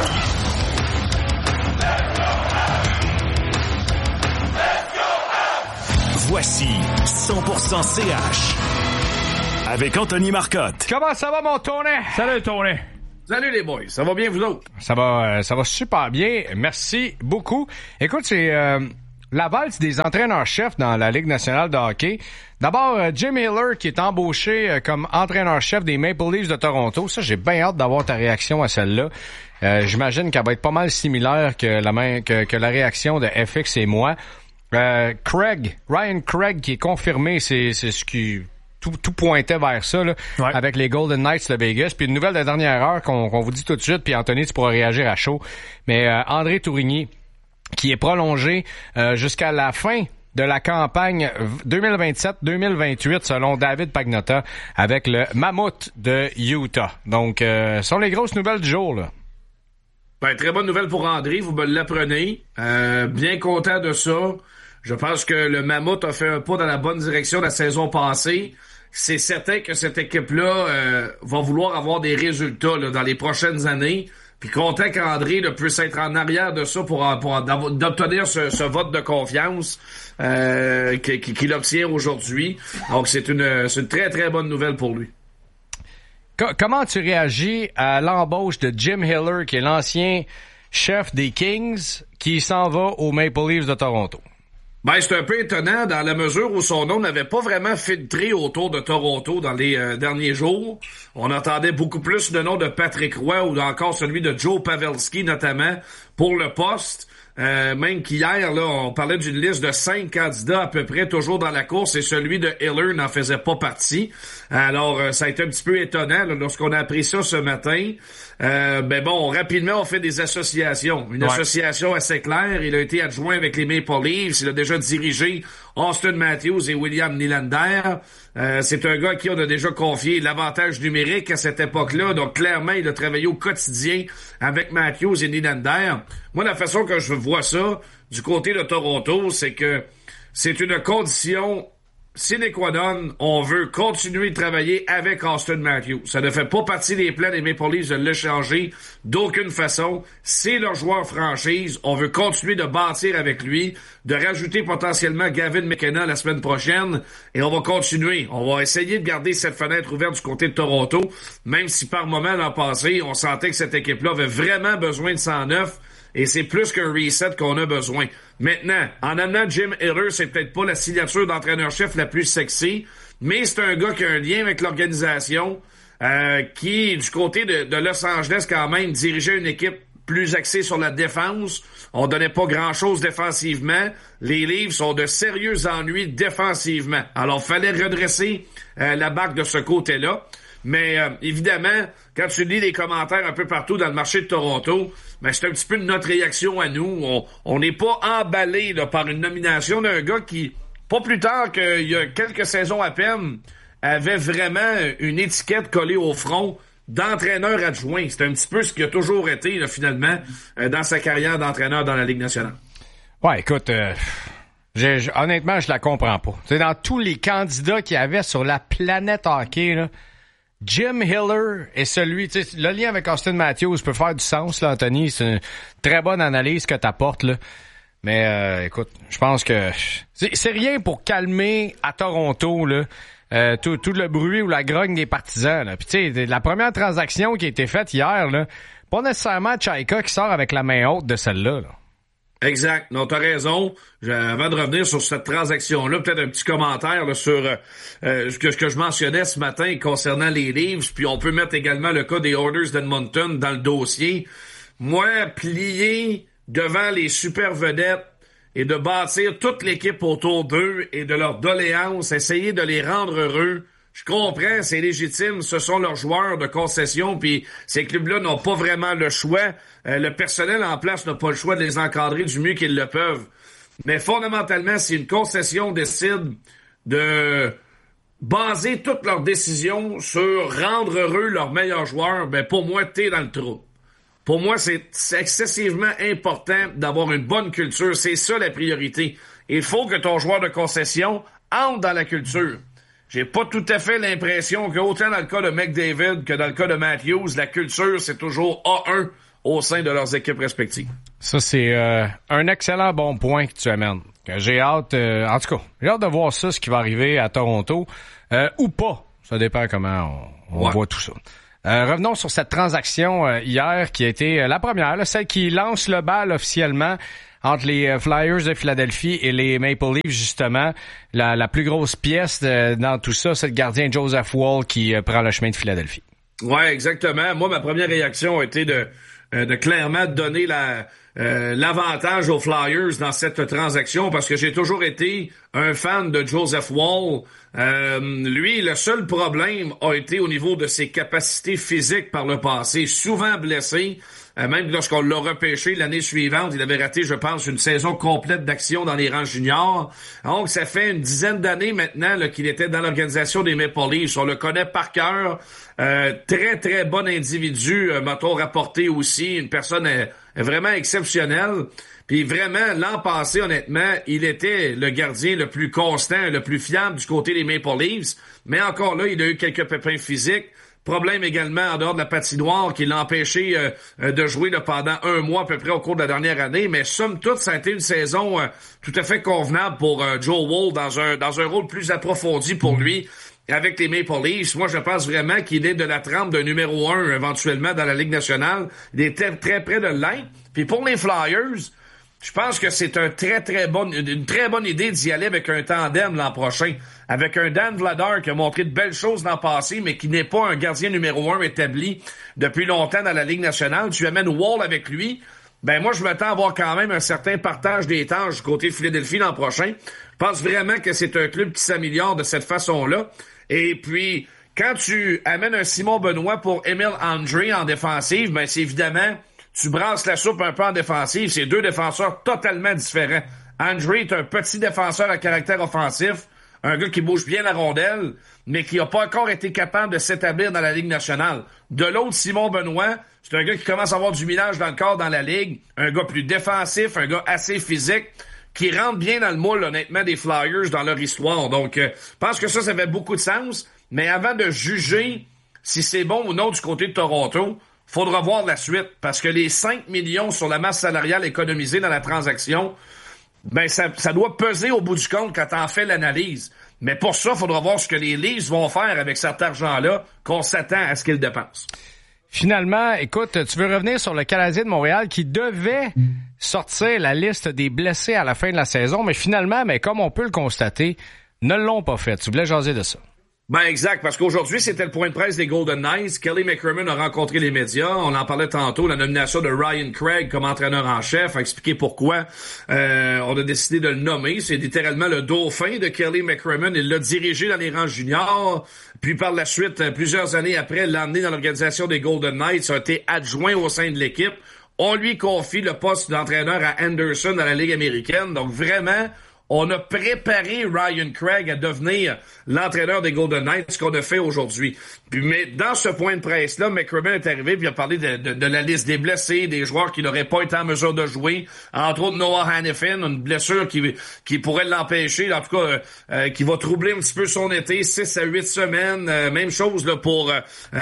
Voici 100% CH avec Anthony Marcotte. Comment ça va, mon Tony? Salut, Tony. Salut les boys, ça va bien vous autres? Ça va super bien. Merci beaucoup. Écoute, c'est la valse des entraîneurs-chefs dans la Ligue nationale de hockey. D'abord, Jim Hiller qui est embauché comme entraîneur-chef des Maple Leafs de Toronto. Ça, j'ai bien hâte d'avoir ta réaction à celle-là. J'imagine qu'elle va être pas mal similaire que la réaction de FX et moi. Ryan Craig qui est confirmé, c'est ce qui tout pointait vers ça là, ouais. Avec les Golden Knights de Vegas. Puis une nouvelle de dernière heure qu'on vous dit tout de suite, puis Anthony, tu pourras réagir à chaud. Mais André Tourigny, qui est prolongé jusqu'à la fin de la campagne 2027-2028, selon David Pagnotta, avec le Mammoth de Utah. Donc, ce sont les grosses nouvelles du jour, là. Ben, très bonne nouvelle pour André, vous me l'apprenez. Bien content de ça. Je pense que le Mammoth a fait un pas dans la bonne direction la saison passée. C'est certain que cette équipe-là va vouloir avoir des résultats là, dans les prochaines années. Puis content qu'André puisse être en arrière de ça pour d'obtenir ce vote de confiance qu'il obtient aujourd'hui. Donc c'est une très très bonne nouvelle pour lui. Comment tu réagis à l'embauche de Jim Hiller, qui est l'ancien chef des Kings, qui s'en va aux Maple Leafs de Toronto? Ben, c'est un peu étonnant dans la mesure où son nom n'avait pas vraiment filtré autour de Toronto dans les derniers jours. On entendait beaucoup plus le nom de Patrick Roy ou encore celui de Joe Pavelski notamment pour le poste. Même qu'hier, là, on parlait d'une liste de 5 candidats à peu près toujours dans la course et celui de Hiller n'en faisait pas partie. Alors, ça a été un petit peu étonnant là, lorsqu'on a appris ça ce matin. Ben bon, rapidement, on fait des associations. Une association assez claire. Il a été adjoint avec les Maple Leafs. Il a déjà dirigé Auston Matthews et William Nylander. C'est un gars à qui on a déjà confié l'avantage numérique à cette époque-là. Donc, clairement, il a travaillé au quotidien avec Matthews et Nylander. Moi, la façon que je vois ça, du côté de Toronto, c'est que c'est une condition sine qua non. On veut continuer de travailler avec Auston Matthews. Ça ne fait pas partie des plans des Maple Leafs de l'échanger d'aucune façon. C'est leur joueur franchise. On veut continuer de bâtir avec lui, de rajouter potentiellement Gavin McKenna la semaine prochaine. Et on va continuer. On va essayer de garder cette fenêtre ouverte du côté de Toronto, même si par moment l'an passé, on sentait que cette équipe-là avait vraiment besoin de 109. Et c'est plus qu'un reset qu'on a besoin. Maintenant, en amenant Jim Hiller, c'est peut-être pas la signature d'entraîneur-chef la plus sexy, mais c'est un gars qui a un lien avec l'organisation, qui, du côté de Los Angeles, quand même, dirigeait une équipe plus axée sur la défense. On donnait pas grand-chose défensivement. Les Leafs ont de sérieux ennuis défensivement. Alors, fallait redresser la barque de ce côté-là. Mais évidemment, quand tu lis les commentaires un peu partout dans le marché de Toronto, ben c'est un petit peu notre réaction à nous. On n'est pas emballé là, par une nomination d'un gars qui, pas plus tard qu'il y a quelques saisons à peine, avait vraiment une étiquette collée au front d'entraîneur adjoint. C'est un petit peu ce qu'il a toujours été là, finalement dans sa carrière d'entraîneur dans la Ligue nationale. Ouais, écoute, honnêtement, je la comprends pas. C'est dans tous les candidats qu'il y avait sur la planète hockey, là, Jim Hiller est celui, tu sais, le lien avec Auston Matthews peut faire du sens, là, Anthony. C'est une très bonne analyse que t'apportes, là. Mais, écoute, je pense que c'est rien pour calmer à Toronto, là, tout le bruit ou la grogne des partisans, là. Puis, tu sais, la première transaction qui a été faite hier, là, pas nécessairement Tchaïka qui sort avec la main haute de celle-là, là. Exact. Non, t'as raison. Avant de revenir sur cette transaction-là, peut-être un petit commentaire là, sur ce que je mentionnais ce matin concernant les Leafs, puis on peut mettre également le cas des Oilers d'Edmonton dans le dossier. Moi, plier devant les super vedettes et de bâtir toute l'équipe autour d'eux et de leurs doléances, essayer de les rendre heureux, je comprends, c'est légitime, ce sont leurs joueurs de concession, puis ces clubs-là n'ont pas vraiment le choix. Le personnel en place n'a pas le choix de les encadrer du mieux qu'ils le peuvent. Mais fondamentalement, si une concession décide de baser toutes leurs décisions sur rendre heureux leurs meilleurs joueurs, ben pour moi, t'es dans le trou. Pour moi, c'est excessivement important d'avoir une bonne culture. C'est ça la priorité. Il faut que ton joueur de concession entre dans la culture. J'ai pas tout à fait l'impression qu'autant dans le cas de McDavid que dans le cas de Matthews, la culture, c'est toujours A1 au sein de leurs équipes respectives. Ça, c'est un excellent bon point que tu amènes. J'ai hâte, en tout cas, j'ai hâte de voir ça, ce qui va arriver à Toronto, ou pas. Ça dépend comment on voit tout ça. Revenons sur cette transaction hier qui a été la première, là, celle qui lance le bal officiellement entre les Flyers de Philadelphie et les Maple Leafs, justement. La plus grosse pièce dans tout ça, c'est le gardien Joseph Woll qui prend le chemin de Philadelphie. Ouais, exactement. Moi, ma première réaction a été de clairement donner l'avantage aux Flyers dans cette transaction parce que j'ai toujours été un fan de Joseph Woll. Lui, le seul problème a été au niveau de ses capacités physiques par le passé, souvent blessé. Même lorsqu'on l'a repêché l'année suivante, il avait raté, je pense, une saison complète d'action dans les rangs juniors. Donc, ça fait une dizaine d'années maintenant là, qu'il était dans l'organisation des Maple Leafs. On le connaît par cœur. Très, très bon individu, m'a-t-on rapporté aussi. Une personne vraiment exceptionnelle. Puis vraiment, l'an passé, honnêtement, il était le gardien le plus constant, le plus fiable du côté des Maple Leafs. Mais encore là, il a eu quelques pépins physiques. Problème également en dehors de la patinoire qui l'a empêché de jouer là, pendant un mois à peu près au cours de la dernière année. Mais somme toute, ça a été une saison tout à fait convenable pour Joe Woll dans un rôle plus approfondi pour lui avec les Maple Leafs. Moi, je pense vraiment qu'il est de la trempe d'un numéro 1 éventuellement dans la Ligue nationale. Il était très près de l'être. Puis pour les Flyers, je pense que c'est une très bonne idée d'y aller avec un tandem l'an prochain. Avec un Dan Vladar qui a montré de belles choses dans le passé, mais qui n'est pas un gardien numéro 1 établi depuis longtemps dans la Ligue nationale. Tu amènes Woll avec lui. Ben moi, je m'attends à avoir quand même un certain partage des tâches du côté de Philadelphie l'an prochain. Je pense vraiment que c'est un club qui s'améliore de cette façon-là. Et puis, quand tu amènes un Simon Benoît pour Emil André en défensive, ben c'est évidemment... Tu brasses la soupe un peu en défensive. C'est deux défenseurs totalement différents. André est un petit défenseur à caractère offensif, un gars qui bouge bien la rondelle, mais qui n'a pas encore été capable de s'établir dans la Ligue nationale. De l'autre, Simon Benoît, c'est un gars qui commence à avoir du millage dans le corps dans la Ligue, un gars plus défensif, un gars assez physique, qui rentre bien dans le moule, honnêtement, des Flyers dans leur histoire. Donc, je pense que ça fait beaucoup de sens. Mais avant de juger si c'est bon ou non du côté de Toronto, faudra voir la suite, parce que les 5 millions sur la masse salariale économisée dans la transaction, ben ça doit peser au bout du compte quand t'en fais l'analyse. Mais pour ça, faudra voir ce que les Leafs vont faire avec cet argent-là, qu'on s'attend à ce qu'ils dépensent. Finalement, écoute, tu veux revenir sur le Canadien de Montréal qui devait sortir la liste des blessés à la fin de la saison, mais finalement, comme on peut le constater, ne l'ont pas fait. Tu voulais jaser de ça? Ben exact, parce qu'aujourd'hui, c'était le point de presse des Golden Knights. Kelly McCrimmon a rencontré les médias. On en parlait tantôt, la nomination de Ryan Craig comme entraîneur en chef, a expliqué pourquoi on a décidé de le nommer. C'est littéralement le dauphin de Kelly McCrimmon. Il l'a dirigé dans les rangs juniors, puis par la suite, plusieurs années après, l'a emmené dans l'organisation des Golden Knights, a été adjoint au sein de l'équipe. On lui confie le poste d'entraîneur à Anderson dans la Ligue américaine. Donc vraiment... On a préparé Ryan Craig à devenir l'entraîneur des Golden Knights, ce qu'on a fait aujourd'hui. Puis, mais dans ce point de presse-là, McCrimmon est arrivé puis il a parlé de la liste des blessés, des joueurs qui n'auraient pas été en mesure de jouer. Entre autres, Noah Hanifin, une blessure qui pourrait l'empêcher, en tout cas, qui va troubler un petit peu son été, 6 à 8 semaines. Même chose là pour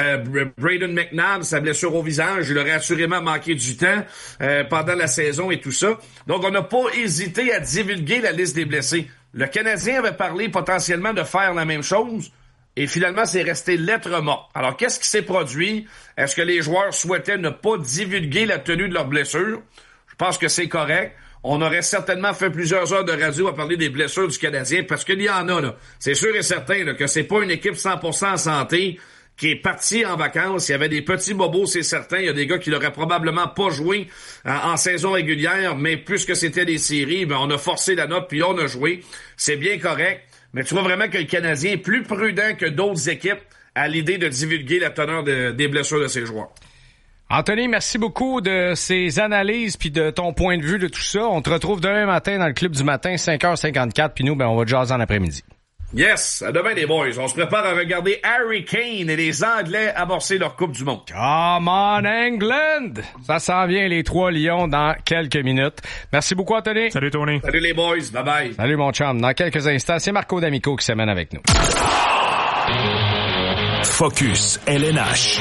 Braden McNabb, sa blessure au visage. Il aurait assurément manqué du temps pendant la saison et tout ça. Donc, on n'a pas hésité à divulguer la liste des blessés. Le Canadien avait parlé potentiellement de faire la même chose et finalement, c'est resté lettre morte. Alors, qu'est-ce qui s'est produit? Est-ce que les joueurs souhaitaient ne pas divulguer la tenue de leur blessure? Je pense que c'est correct. On aurait certainement fait plusieurs heures de radio à parler des blessures du Canadien parce qu'il y en a, là. C'est sûr et certain là, que c'est pas une équipe 100% en santé qui est parti en vacances. Il y avait des petits bobos, c'est certain. Il y a des gars qui n'auraient probablement pas joué en saison régulière, mais puisque c'était des séries, ben on a forcé la note puis on a joué. C'est bien correct. Mais tu vois vraiment que le Canadien est plus prudent que d'autres équipes à l'idée de divulguer la teneur des blessures de ses joueurs. Anthony, merci beaucoup de ces analyses puis de ton point de vue de tout ça. On te retrouve demain matin dans le Club du matin, 5h54, puis nous, on va jaser en après-midi. Yes, à demain les boys. On se prépare à regarder Harry Kane et les Anglais amorcer leur Coupe du Monde. Come on England! Ça s'en vient les 3 Lions dans quelques minutes. Merci beaucoup Anthony. Salut Tony. Salut les boys, bye bye. Salut mon chum. Dans quelques instants, c'est Marco D'Amico qui s'amène avec nous. Focus LNH.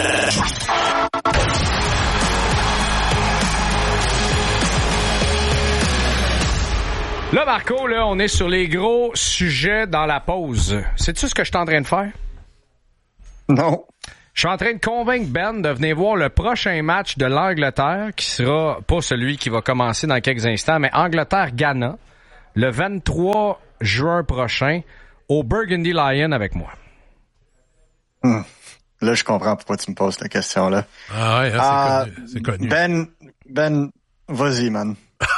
Là, Marco, là, on est sur les gros sujets dans la pause. Sais-tu ce que je suis en train de faire? Non. Je suis en train de convaincre Ben de venir voir le prochain match de l'Angleterre, qui sera pas celui qui va commencer dans quelques instants, mais Angleterre-Ghana, le 23 juin prochain, au Burgundy Lion avec moi. Là, je comprends pourquoi tu me poses la question, là. Ah ouais, c'est connu. Ben, vas-y, man.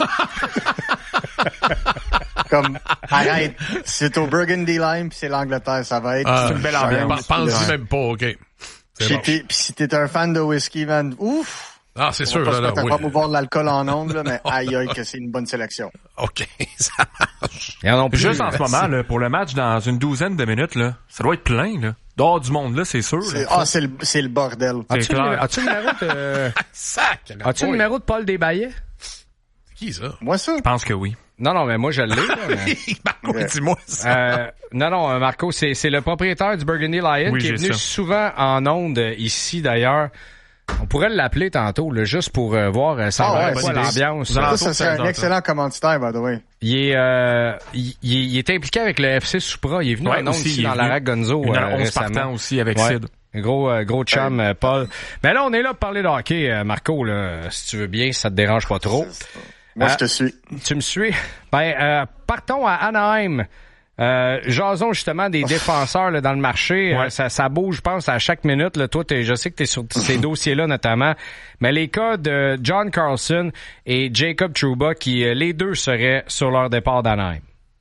Comme, arrête. C'est au Burgundy Lion puis c'est l'Angleterre, ça va être. C'est une belle ambiance. Pense-y même pas, OK. Puis si t'es un fan de whisky, man, ouf! Ah, c'est sûr, là, oui. On va boire de l'alcool en ondes, là, mais aïe, que c'est une bonne sélection. OK, ça marche. Juste en ce moment, là, pour le match dans une douzaine de minutes, là, ça doit être plein, là. Dehors du monde, là, c'est sûr. C'est le bordel. As-tu le numéro de... As-tu le numéro de Paul Desbaillets? C'est qui, ça? Moi, ça? Je pense que oui. Non, mais moi, je l'ai. Marco, dis-moi ça. Non, Marco, c'est le propriétaire du Burgundy Lion qui est venu souvent en ondes ici, d'ailleurs. On pourrait l'appeler tantôt, là, juste pour voir l'ambiance. Ça serait un excellent commanditaire, by the way. Il est impliqué avec le FC Supra. Il est venu en ondes ici dans l'Arac Gonzo récemment. Aussi avec Sid. Gros chum, Paul. Mais là, on est là pour parler de hockey, Marco, là, si tu veux bien, si ça te dérange pas trop. Moi, je te suis. Tu me suis? Partons à Anaheim. Jason, justement, des défenseurs là, dans le marché. Ouais. Ça bouge, je pense, à chaque minute. Là. Toi, je sais que tu es sur ces dossiers-là, notamment. Mais les cas de John Carlson et Jacob Trouba, qui les deux seraient sur leur départ d'Anaheim.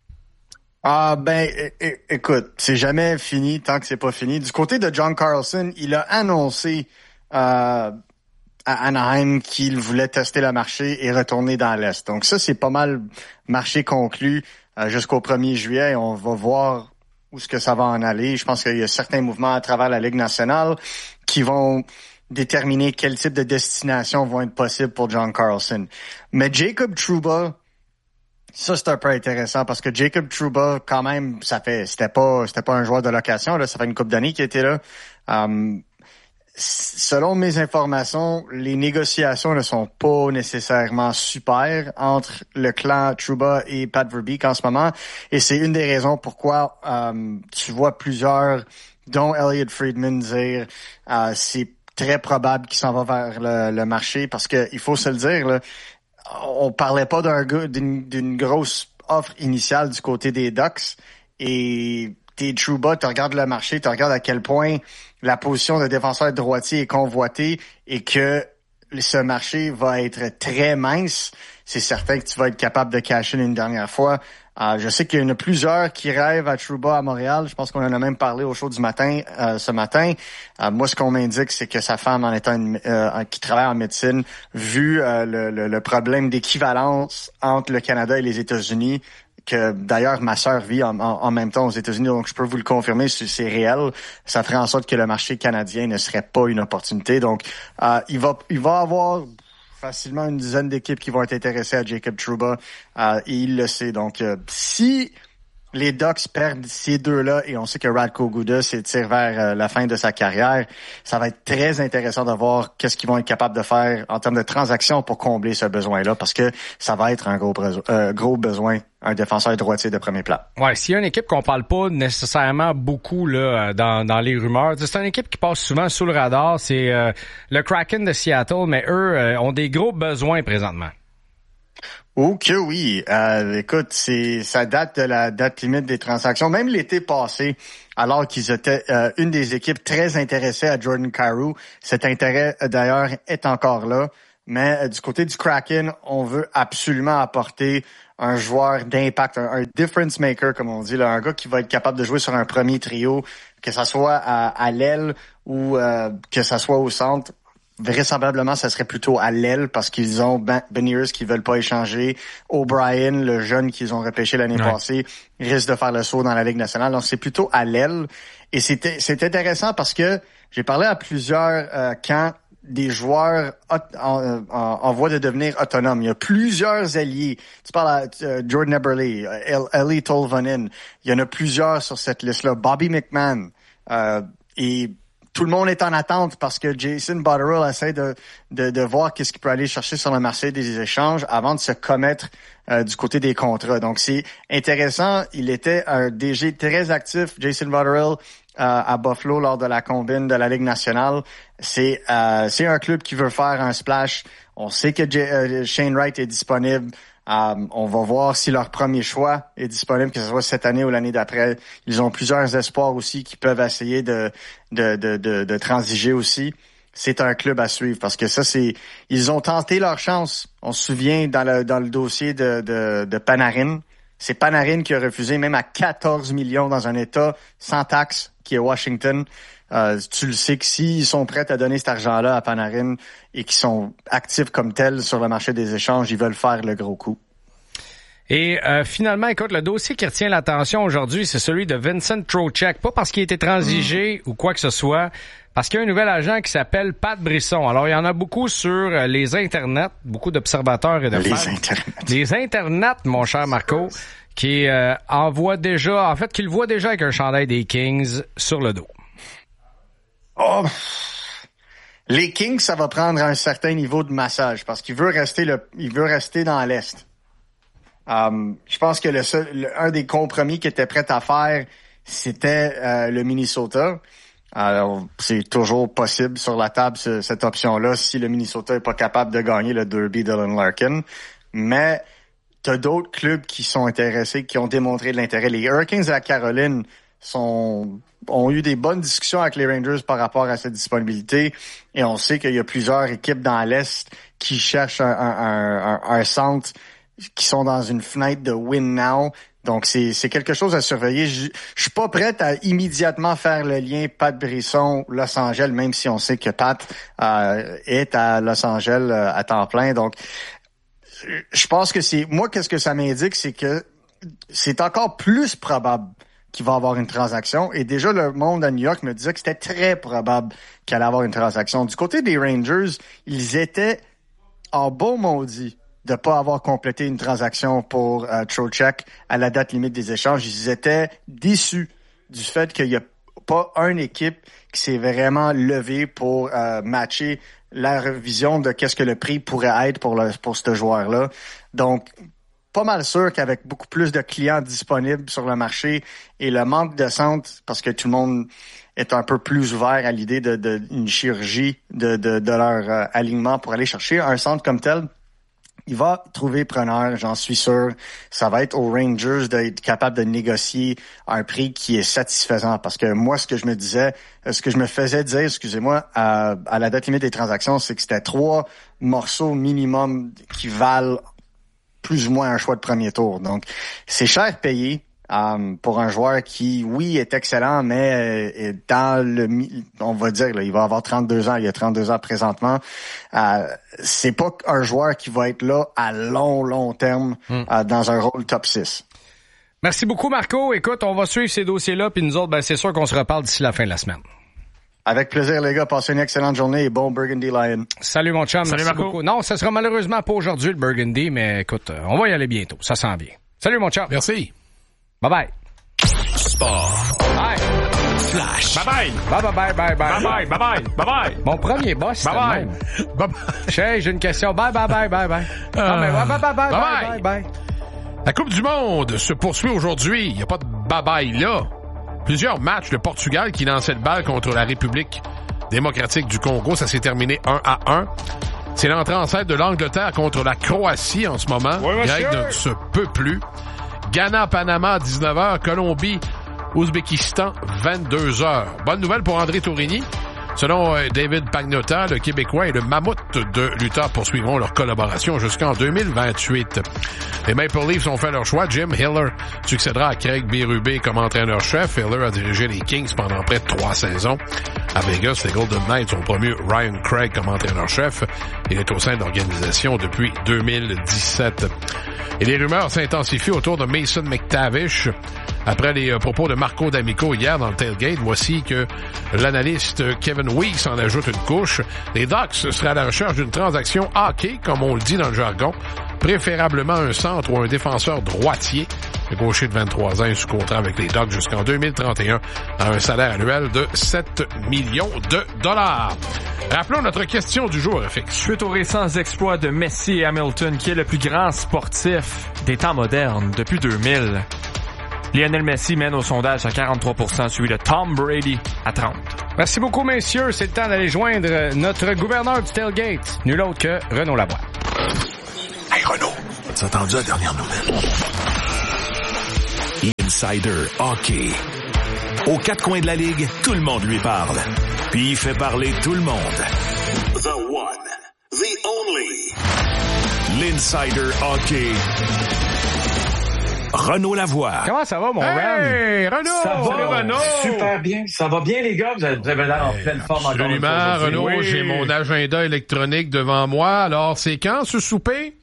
Écoute, c'est jamais fini tant que c'est pas fini. Du côté de John Carlson, il a annoncé à Anaheim qu'il voulait tester le marché et retourner dans l'Est. Donc ça, c'est pas mal marché conclu jusqu'au 1er juillet. On va voir où est-ce que ça va en aller. Je pense qu'il y a certains mouvements à travers la Ligue nationale qui vont déterminer quel type de destination vont être possibles pour John Carlson. Mais Jacob Trouba, ça, c'est un peu intéressant parce que Jacob Trouba, quand même, c'était pas un joueur de location, là. Ça fait une couple d'années qu'il était là. Selon mes informations, les négociations ne sont pas nécessairement super entre le clan Trouba et Pat Verbeek en ce moment. Et c'est une des raisons pourquoi tu vois plusieurs, dont Elliot Friedman, dire c'est très probable qu'il s'en va vers le marché parce que il faut se le dire, là, on parlait pas d'une grosse offre initiale du côté des Ducks et t'es Trouba, tu regardes le marché, tu regardes à quel point la position de défenseur droitier est convoitée et que ce marché va être très mince. C'est certain que tu vas être capable de cash in une dernière fois. Je sais qu'il y en a plusieurs qui rêvent à Trouba à Montréal. Je pense qu'on en a même parlé au show du matin ce matin. Moi, ce qu'on m'indique, c'est que sa femme, en étant qui travaille en médecine, vu le problème d'équivalence entre le Canada et les États-Unis, que d'ailleurs ma sœur vit en même temps aux États-Unis, donc je peux vous le confirmer, c'est réel. Ça ferait en sorte que le marché canadien ne serait pas une opportunité. Donc, il va avoir facilement une dizaine d'équipes qui vont être intéressées à Jacob Trouba. Et il le sait. Donc, si les Ducks perdent ces deux-là, et on sait que Radko Gudas s'étire vers la fin de sa carrière, ça va être très intéressant de voir qu'est-ce qu'ils vont être capables de faire en termes de transactions pour combler ce besoin-là, parce que ça va être un gros besoin, un défenseur droitier de premier plan. Ouais, s'il y a une équipe qu'on parle pas nécessairement beaucoup là dans les rumeurs, c'est une équipe qui passe souvent sous le radar, c'est le Kraken de Seattle, mais eux ont des gros besoins présentement. Oh que oui. Écoute, ça date de la date limite des transactions. Même l'été passé, alors qu'ils étaient une des équipes très intéressées à Jordan Kyrou, cet intérêt d'ailleurs est encore là. Mais du côté du Kraken, on veut absolument apporter un joueur d'impact, un difference maker, comme on dit, là, un gars qui va être capable de jouer sur un premier trio, que ça soit à l'aile ou que ça soit au centre. Vraisemblablement, ça serait plutôt à l'aile parce qu'ils ont Beniers qui veulent pas échanger. O'Brien, le jeune qu'ils ont repêché l'année passée, risque de faire le saut dans la Ligue nationale. Donc, c'est plutôt à l'aile. Et c'est intéressant parce que j'ai parlé à plusieurs camps des joueurs en voie de devenir autonomes. Il y a plusieurs alliés. Tu parles à Jordan Eberle, Eeli Tolvanen. Il y en a plusieurs sur cette liste-là. Bobby McMahon. Et tout le monde est en attente parce que Jason Botterill essaie de voir qu'est-ce qu'il peut aller chercher sur le marché des échanges avant de se commettre du côté des contrats. Donc, c'est intéressant. Il était un DG très actif, Jason Botterill, à Buffalo lors de la combine de la Ligue nationale. C'est un club qui veut faire un splash. On sait que Shane Wright est disponible. On va voir si leur premier choix est disponible, que ce soit cette année ou l'année d'après. Ils ont plusieurs espoirs aussi qui peuvent essayer de transiger aussi. C'est un club à suivre parce que ça, ils ont tenté leur chance. On se souvient dans le dossier de Panarin. C'est Panarin qui a refusé même à 14 millions dans un État sans taxe qui est Washington. Tu le sais que s'ils sont prêts à donner cet argent-là à Panarin et qu'ils sont actifs comme tels sur le marché des échanges, ils veulent faire le gros coup. Et finalement, écoute, le dossier qui retient l'attention aujourd'hui, c'est celui de Vincent Trocheck. Pas parce qu'il a été transigé ou quoi que ce soit, parce qu'il y a un nouvel agent qui s'appelle Pat Brisson. Alors, il y en a beaucoup sur les internets, beaucoup d'observateurs et de fans. Les internets, mon cher Marco, qui qui le voit déjà avec un chandail des Kings sur le dos. Oh, les Kings, ça va prendre un certain niveau de massage parce qu'il veut rester dans l'Est. Je pense que un des compromis qu'il était prêt à faire, c'était le Minnesota. Alors, c'est toujours possible sur la table cette option-là si le Minnesota est pas capable de gagner le Derby Dylan Larkin. Mais t'as d'autres clubs qui sont intéressés, qui ont démontré de l'intérêt. Les Hurricanes de la Caroline ont eu des bonnes discussions avec les Rangers par rapport à cette disponibilité et on sait qu'il y a plusieurs équipes dans l'Est qui cherchent un centre qui sont dans une fenêtre de win now. Donc, c'est quelque chose à surveiller. Je suis pas prête à immédiatement faire le lien Pat Brisson, Los Angeles, même si on sait que Pat est à Los Angeles à temps plein. Donc, je pense que qu'est-ce que ça m'indique, c'est que c'est encore plus probable qu'il va avoir une transaction. Et déjà, le monde à New York me disait que c'était très probable qu'il allait avoir une transaction. Du côté des Rangers, ils étaient en beau maudit de pas avoir complété une transaction pour Trocheck à la date limite des échanges. Ils étaient déçus du fait qu'il y a pas une équipe qui s'est vraiment levée pour matcher la revision de qu'est-ce que le prix pourrait être pour ce joueur-là. Donc, pas mal sûr qu'avec beaucoup plus de clients disponibles sur le marché et le manque de centre, parce que tout le monde est un peu plus ouvert à l'idée d'une chirurgie de leur alignement pour aller chercher un centre comme tel, il va trouver preneur, j'en suis sûr. Ça va être aux Rangers d'être capable de négocier un prix qui est satisfaisant. Parce que moi, ce que je me faisais dire, excusez-moi, à la date limite des transactions, c'est que c'était 3 morceaux minimum qui valent plus ou moins un choix de premier tour. Donc, c'est cher payé pour un joueur qui, oui, est excellent, mais est on va dire, là, il va avoir 32 ans, il a 32 ans présentement. C'est pas un joueur qui va être là à long terme dans un rôle top 6. Merci beaucoup, Marco. Écoute, on va suivre ces dossiers-là, puis nous autres, c'est sûr qu'on se reparle d'ici la fin de la semaine. Avec plaisir, les gars. Passez une excellente journée et bon Burgundy Lion. Salut, mon chum. Salut, merci Marco. beaucoup. Non, ça sera malheureusement pas aujourd'hui, le Burgundy, mais écoute, on va y aller bientôt. Ça s'en vient. Salut, mon chum. Merci. Bye-bye. Sport. Bye. Flash. Bye-bye. Bye-bye. Bye-bye. Bye-bye. Bye-bye. Mon premier boss, c'était Bye-bye. le même. Bye-bye. Hey, j'ai une question. Bye. Non, mais bye. La Coupe du Monde se poursuit aujourd'hui. Il n'y a pas de bye-bye là. Plusieurs matchs. Le Portugal qui lançait le bal contre la République démocratique du Congo. Ça s'est terminé 1-1. C'est l'entrée en scène de l'Angleterre contre la Croatie en ce moment. Oui, Greg ne se peut plus. Ghana, Panama à 19h. Colombie, Ouzbékistan, 22h. Bonne nouvelle pour André Tourigny. Selon David Pagnotta, le Québécois et le mammouth de Luther poursuivront leur collaboration jusqu'en 2028. Les Maple Leafs ont fait leur choix. Jim Hiller succédera à Craig Berube comme entraîneur-chef. Hiller a dirigé les Kings pendant près de 3 saisons. À Vegas, les Golden Knights ont promu Ryan Craig comme entraîneur-chef. Il est au sein de l'organisation depuis 2017. Et les rumeurs s'intensifient autour de Mason McTavish. Après les propos de Marco D'Amico hier dans le tailgate, voici que l'analyste Kevin Weeks en ajoute une couche. Les Ducks seraient à la recherche d'une transaction hockey, comme on le dit dans le jargon, préférablement un centre ou un défenseur droitier. Le gaucher de 23 ans est sous contrat avec les Ducks jusqu'en 2031 à un salaire annuel de 7 millions de dollars. Rappelons notre question du jour, FX. Suite aux récents exploits de Messi et Hamilton, qui est le plus grand sportif des temps modernes depuis 2000, Lionel Messi mène au sondage à 43%, suivi de Tom Brady à 30%. Merci beaucoup, messieurs. C'est le temps d'aller joindre notre gouverneur du tailgate, nul autre que Renaud Lavoie. Hey Renaud, as-tu entendu la dernière nouvelle? Insider Hockey. Aux quatre coins de la ligue, tout le monde lui parle. Puis il fait parler tout le monde. The one, the only. L'Insider Hockey. Renaud Lavoie. Comment ça va, mon Hey, Renaud! Ça va, Salut, Renaud! super bien. Ça va bien, les gars? Vous avez l'air en pleine forme encore une fois Absolument, aujourd'hui. Renaud. Oui. J'ai mon agenda électronique devant moi. Alors, c'est quand ce souper?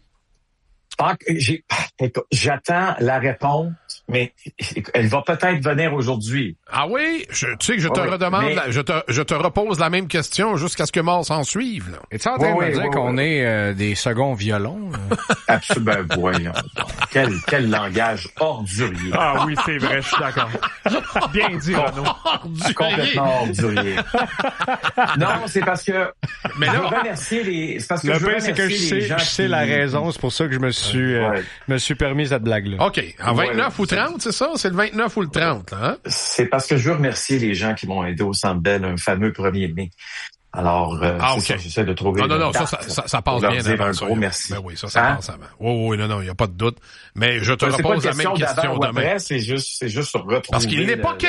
J'attends la réponse, mais elle va peut-être venir aujourd'hui. Ah oui? Tu sais que je te Oui, redemande, mais- je te repose la même question jusqu'à ce que mort s'en suive. Là. Es-tu en train de Oui, me dire oui, qu'on oui. est des seconds violons? Absolument, voyons. Quel langage ordurier. Ah oui, c'est vrai, je suis d'accord. Bien dit, Renaud. Complètement ordurier. Non, c'est parce que Mais je là- veux remercier les... C'est parce que Le je veux pire, c'est que remercier les gens je sais qui- la raison. C'est pour ça que je me suis permis cette blague-là. OK. En 29 ou c'est- 30, c'est ça? C'est le 29 ou le 30, là, hein? C'est parce que je veux remercier les gens qui m'ont aidé au Centre Bell, un fameux 1er mai. Alors, Ah, c'est ok. ça, j'essaie de trouver... Non, une ça date passe pour leur bien. dire avant un ça. gros merci. Ben oui, ça Hein? passe avant. Oui, non, il n'y a pas de doute. Mais je te C'est pas une repose la même question d'avant ou demain. après, c'est juste sur retrouver... Parce qu'il n'est pas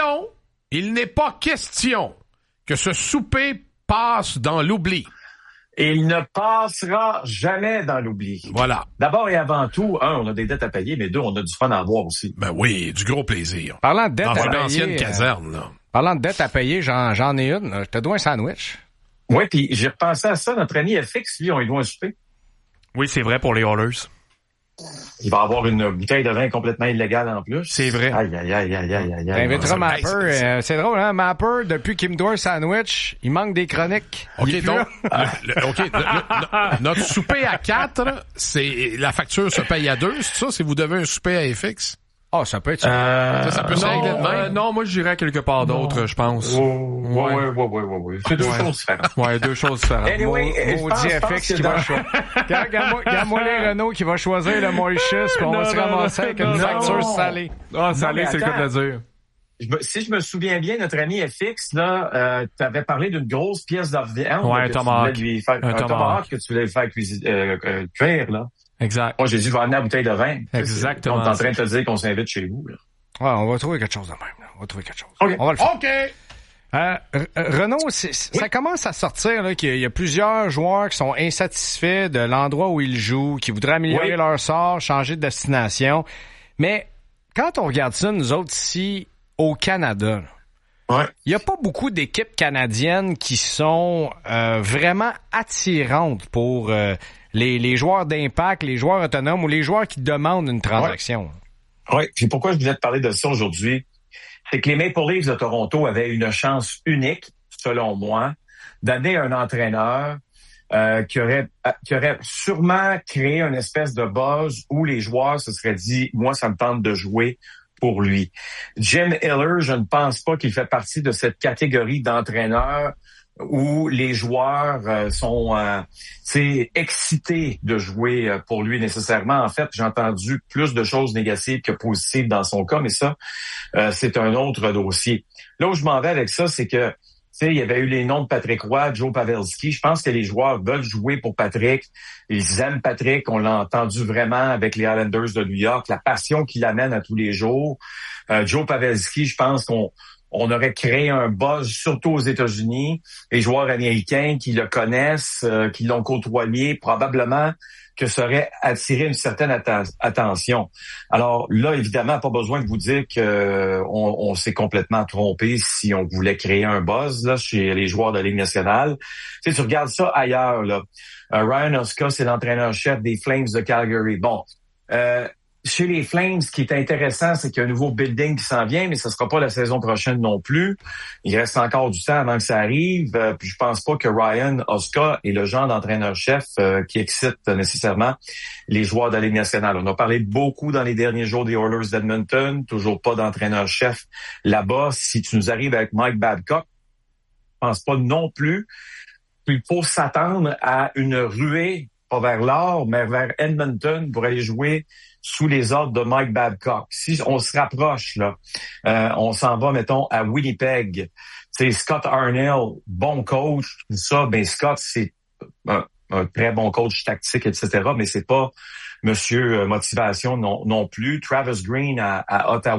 question que ce souper passe dans l'oubli. Et il ne passera jamais dans l'oubli. Voilà. D'abord et avant tout, on a des dettes à payer, mais deux, on a du fun à avoir aussi. Ben oui, du gros plaisir. Parlant de dette Dans à une payer, ancienne caserne, là. parlant de dette à payer, j'en ai une. Je te dois un sandwich. Oui, puis j'ai repensé à ça. Notre ami FX, lui, on lui doit un souper. Oui, c'est vrai pour les Oilers. Il va avoir une bouteille de vin complètement illégale en plus. C'est vrai. Aïe, aïe, aïe, aïe, aïe, aïe. T'inviteras hey, Mapper. C'est drôle, hein? Mapper, depuis qu'il me doit un sandwich, il manque des chroniques. OK, Il est plus donc, là. notre souper à 4, c'est la facture se paye à 2, c'est ça? Si vous devez un souper à FX? Oh, ça peut être Ça peut se régler de Non, même. non, moi, je dirais quelque part d'autre, je pense. Oui. C'est deux choses différentes. Ouais, deux choses différentes. Anyway, je Maudit pense FX que qui va dans- choisir. Regarde-moi les Renault qui va choisir le Mauritius, puis on va se ramasser avec une non. facture salée. Ah, salé, mais c'est le cas de le dire. Si je me souviens bien, notre ami FX, là, t'avais parlé d'une grosse pièce de viande. Ouais, là, un que tu tomahawk. voulais lui faire, Un un tomahawk. tomahawk que tu voulais lui faire cuire, là. Exact. Moi, j'ai dit, je vais amener la bouteille de vin. Exactement. On est en train de te dire qu'on s'invite chez vous, là. Ouais, on va trouver quelque chose de même. Là. On va trouver quelque chose. OK. On va le faire. OK! Renaud, ça commence à sortir là, qu'il y a plusieurs joueurs qui sont insatisfaits de l'endroit où ils jouent, qui voudraient améliorer Oui. leur sort, changer de destination. Mais quand on regarde ça, nous autres ici, au Canada, Ouais. il n'y a pas beaucoup d'équipes canadiennes qui sont vraiment attirantes pour les joueurs d'impact, les joueurs autonomes ou les joueurs qui demandent une transaction. Oui, puis pourquoi je voulais te parler de ça aujourd'hui, c'est que les Maple Leafs de Toronto avaient une chance unique, selon moi, d'amener un entraîneur qui aurait sûrement créé une espèce de buzz où les joueurs se seraient dit « Moi, ça me tente de jouer pour lui ». Jim Hiller, je ne pense pas qu'il fait partie de cette catégorie d'entraîneurs où les joueurs sont excités de jouer pour lui nécessairement. En fait, j'ai entendu plus de choses négatives que positives dans son cas, mais ça, c'est un autre dossier. Là où je m'en vais avec ça, c'est que il y avait eu les noms de Patrick Roy, Joe Pavelski. Je pense que les joueurs veulent jouer pour Patrick. Ils aiment Patrick. On l'a entendu vraiment avec les Islanders de New York, la passion qu'il amène à tous les jours. Joe Pavelski, je pense qu'on aurait créé un buzz, surtout aux États-Unis. Les joueurs américains qui le connaissent, qui l'ont côtoyé, probablement que ça aurait attiré une certaine attention. Alors là, évidemment, pas besoin de vous dire que on s'est complètement trompé si on voulait créer un buzz là chez les joueurs de la Ligue nationale. Tu regardes ça ailleurs, là. Ryan Huska, c'est l'entraîneur-chef des Flames de Calgary. Bon, chez les Flames, ce qui est intéressant, c'est qu'il y a un nouveau building qui s'en vient, mais ce sera pas la saison prochaine non plus. Il reste encore du temps avant que ça arrive. Puis je pense pas que Ryan Huska est le genre d'entraîneur-chef qui excite nécessairement les joueurs de la Ligue nationale. On a parlé beaucoup dans les derniers jours des Oilers d'Edmonton, toujours pas d'entraîneur-chef là-bas. Si tu nous arrives avec Mike Babcock, je pense pas non plus. Puis il faut s'attendre à une ruée, pas vers l'or, mais vers Edmonton pour aller jouer sous les ordres de Mike Babcock. Si on se rapproche, là, on s'en va, mettons, à Winnipeg. C'est Scott Arniel, bon coach, tout ça. Ben Scott, c'est un très bon coach tactique, etc. Mais c'est pas Monsieur Motivation non plus. Travis Green à Ottawa.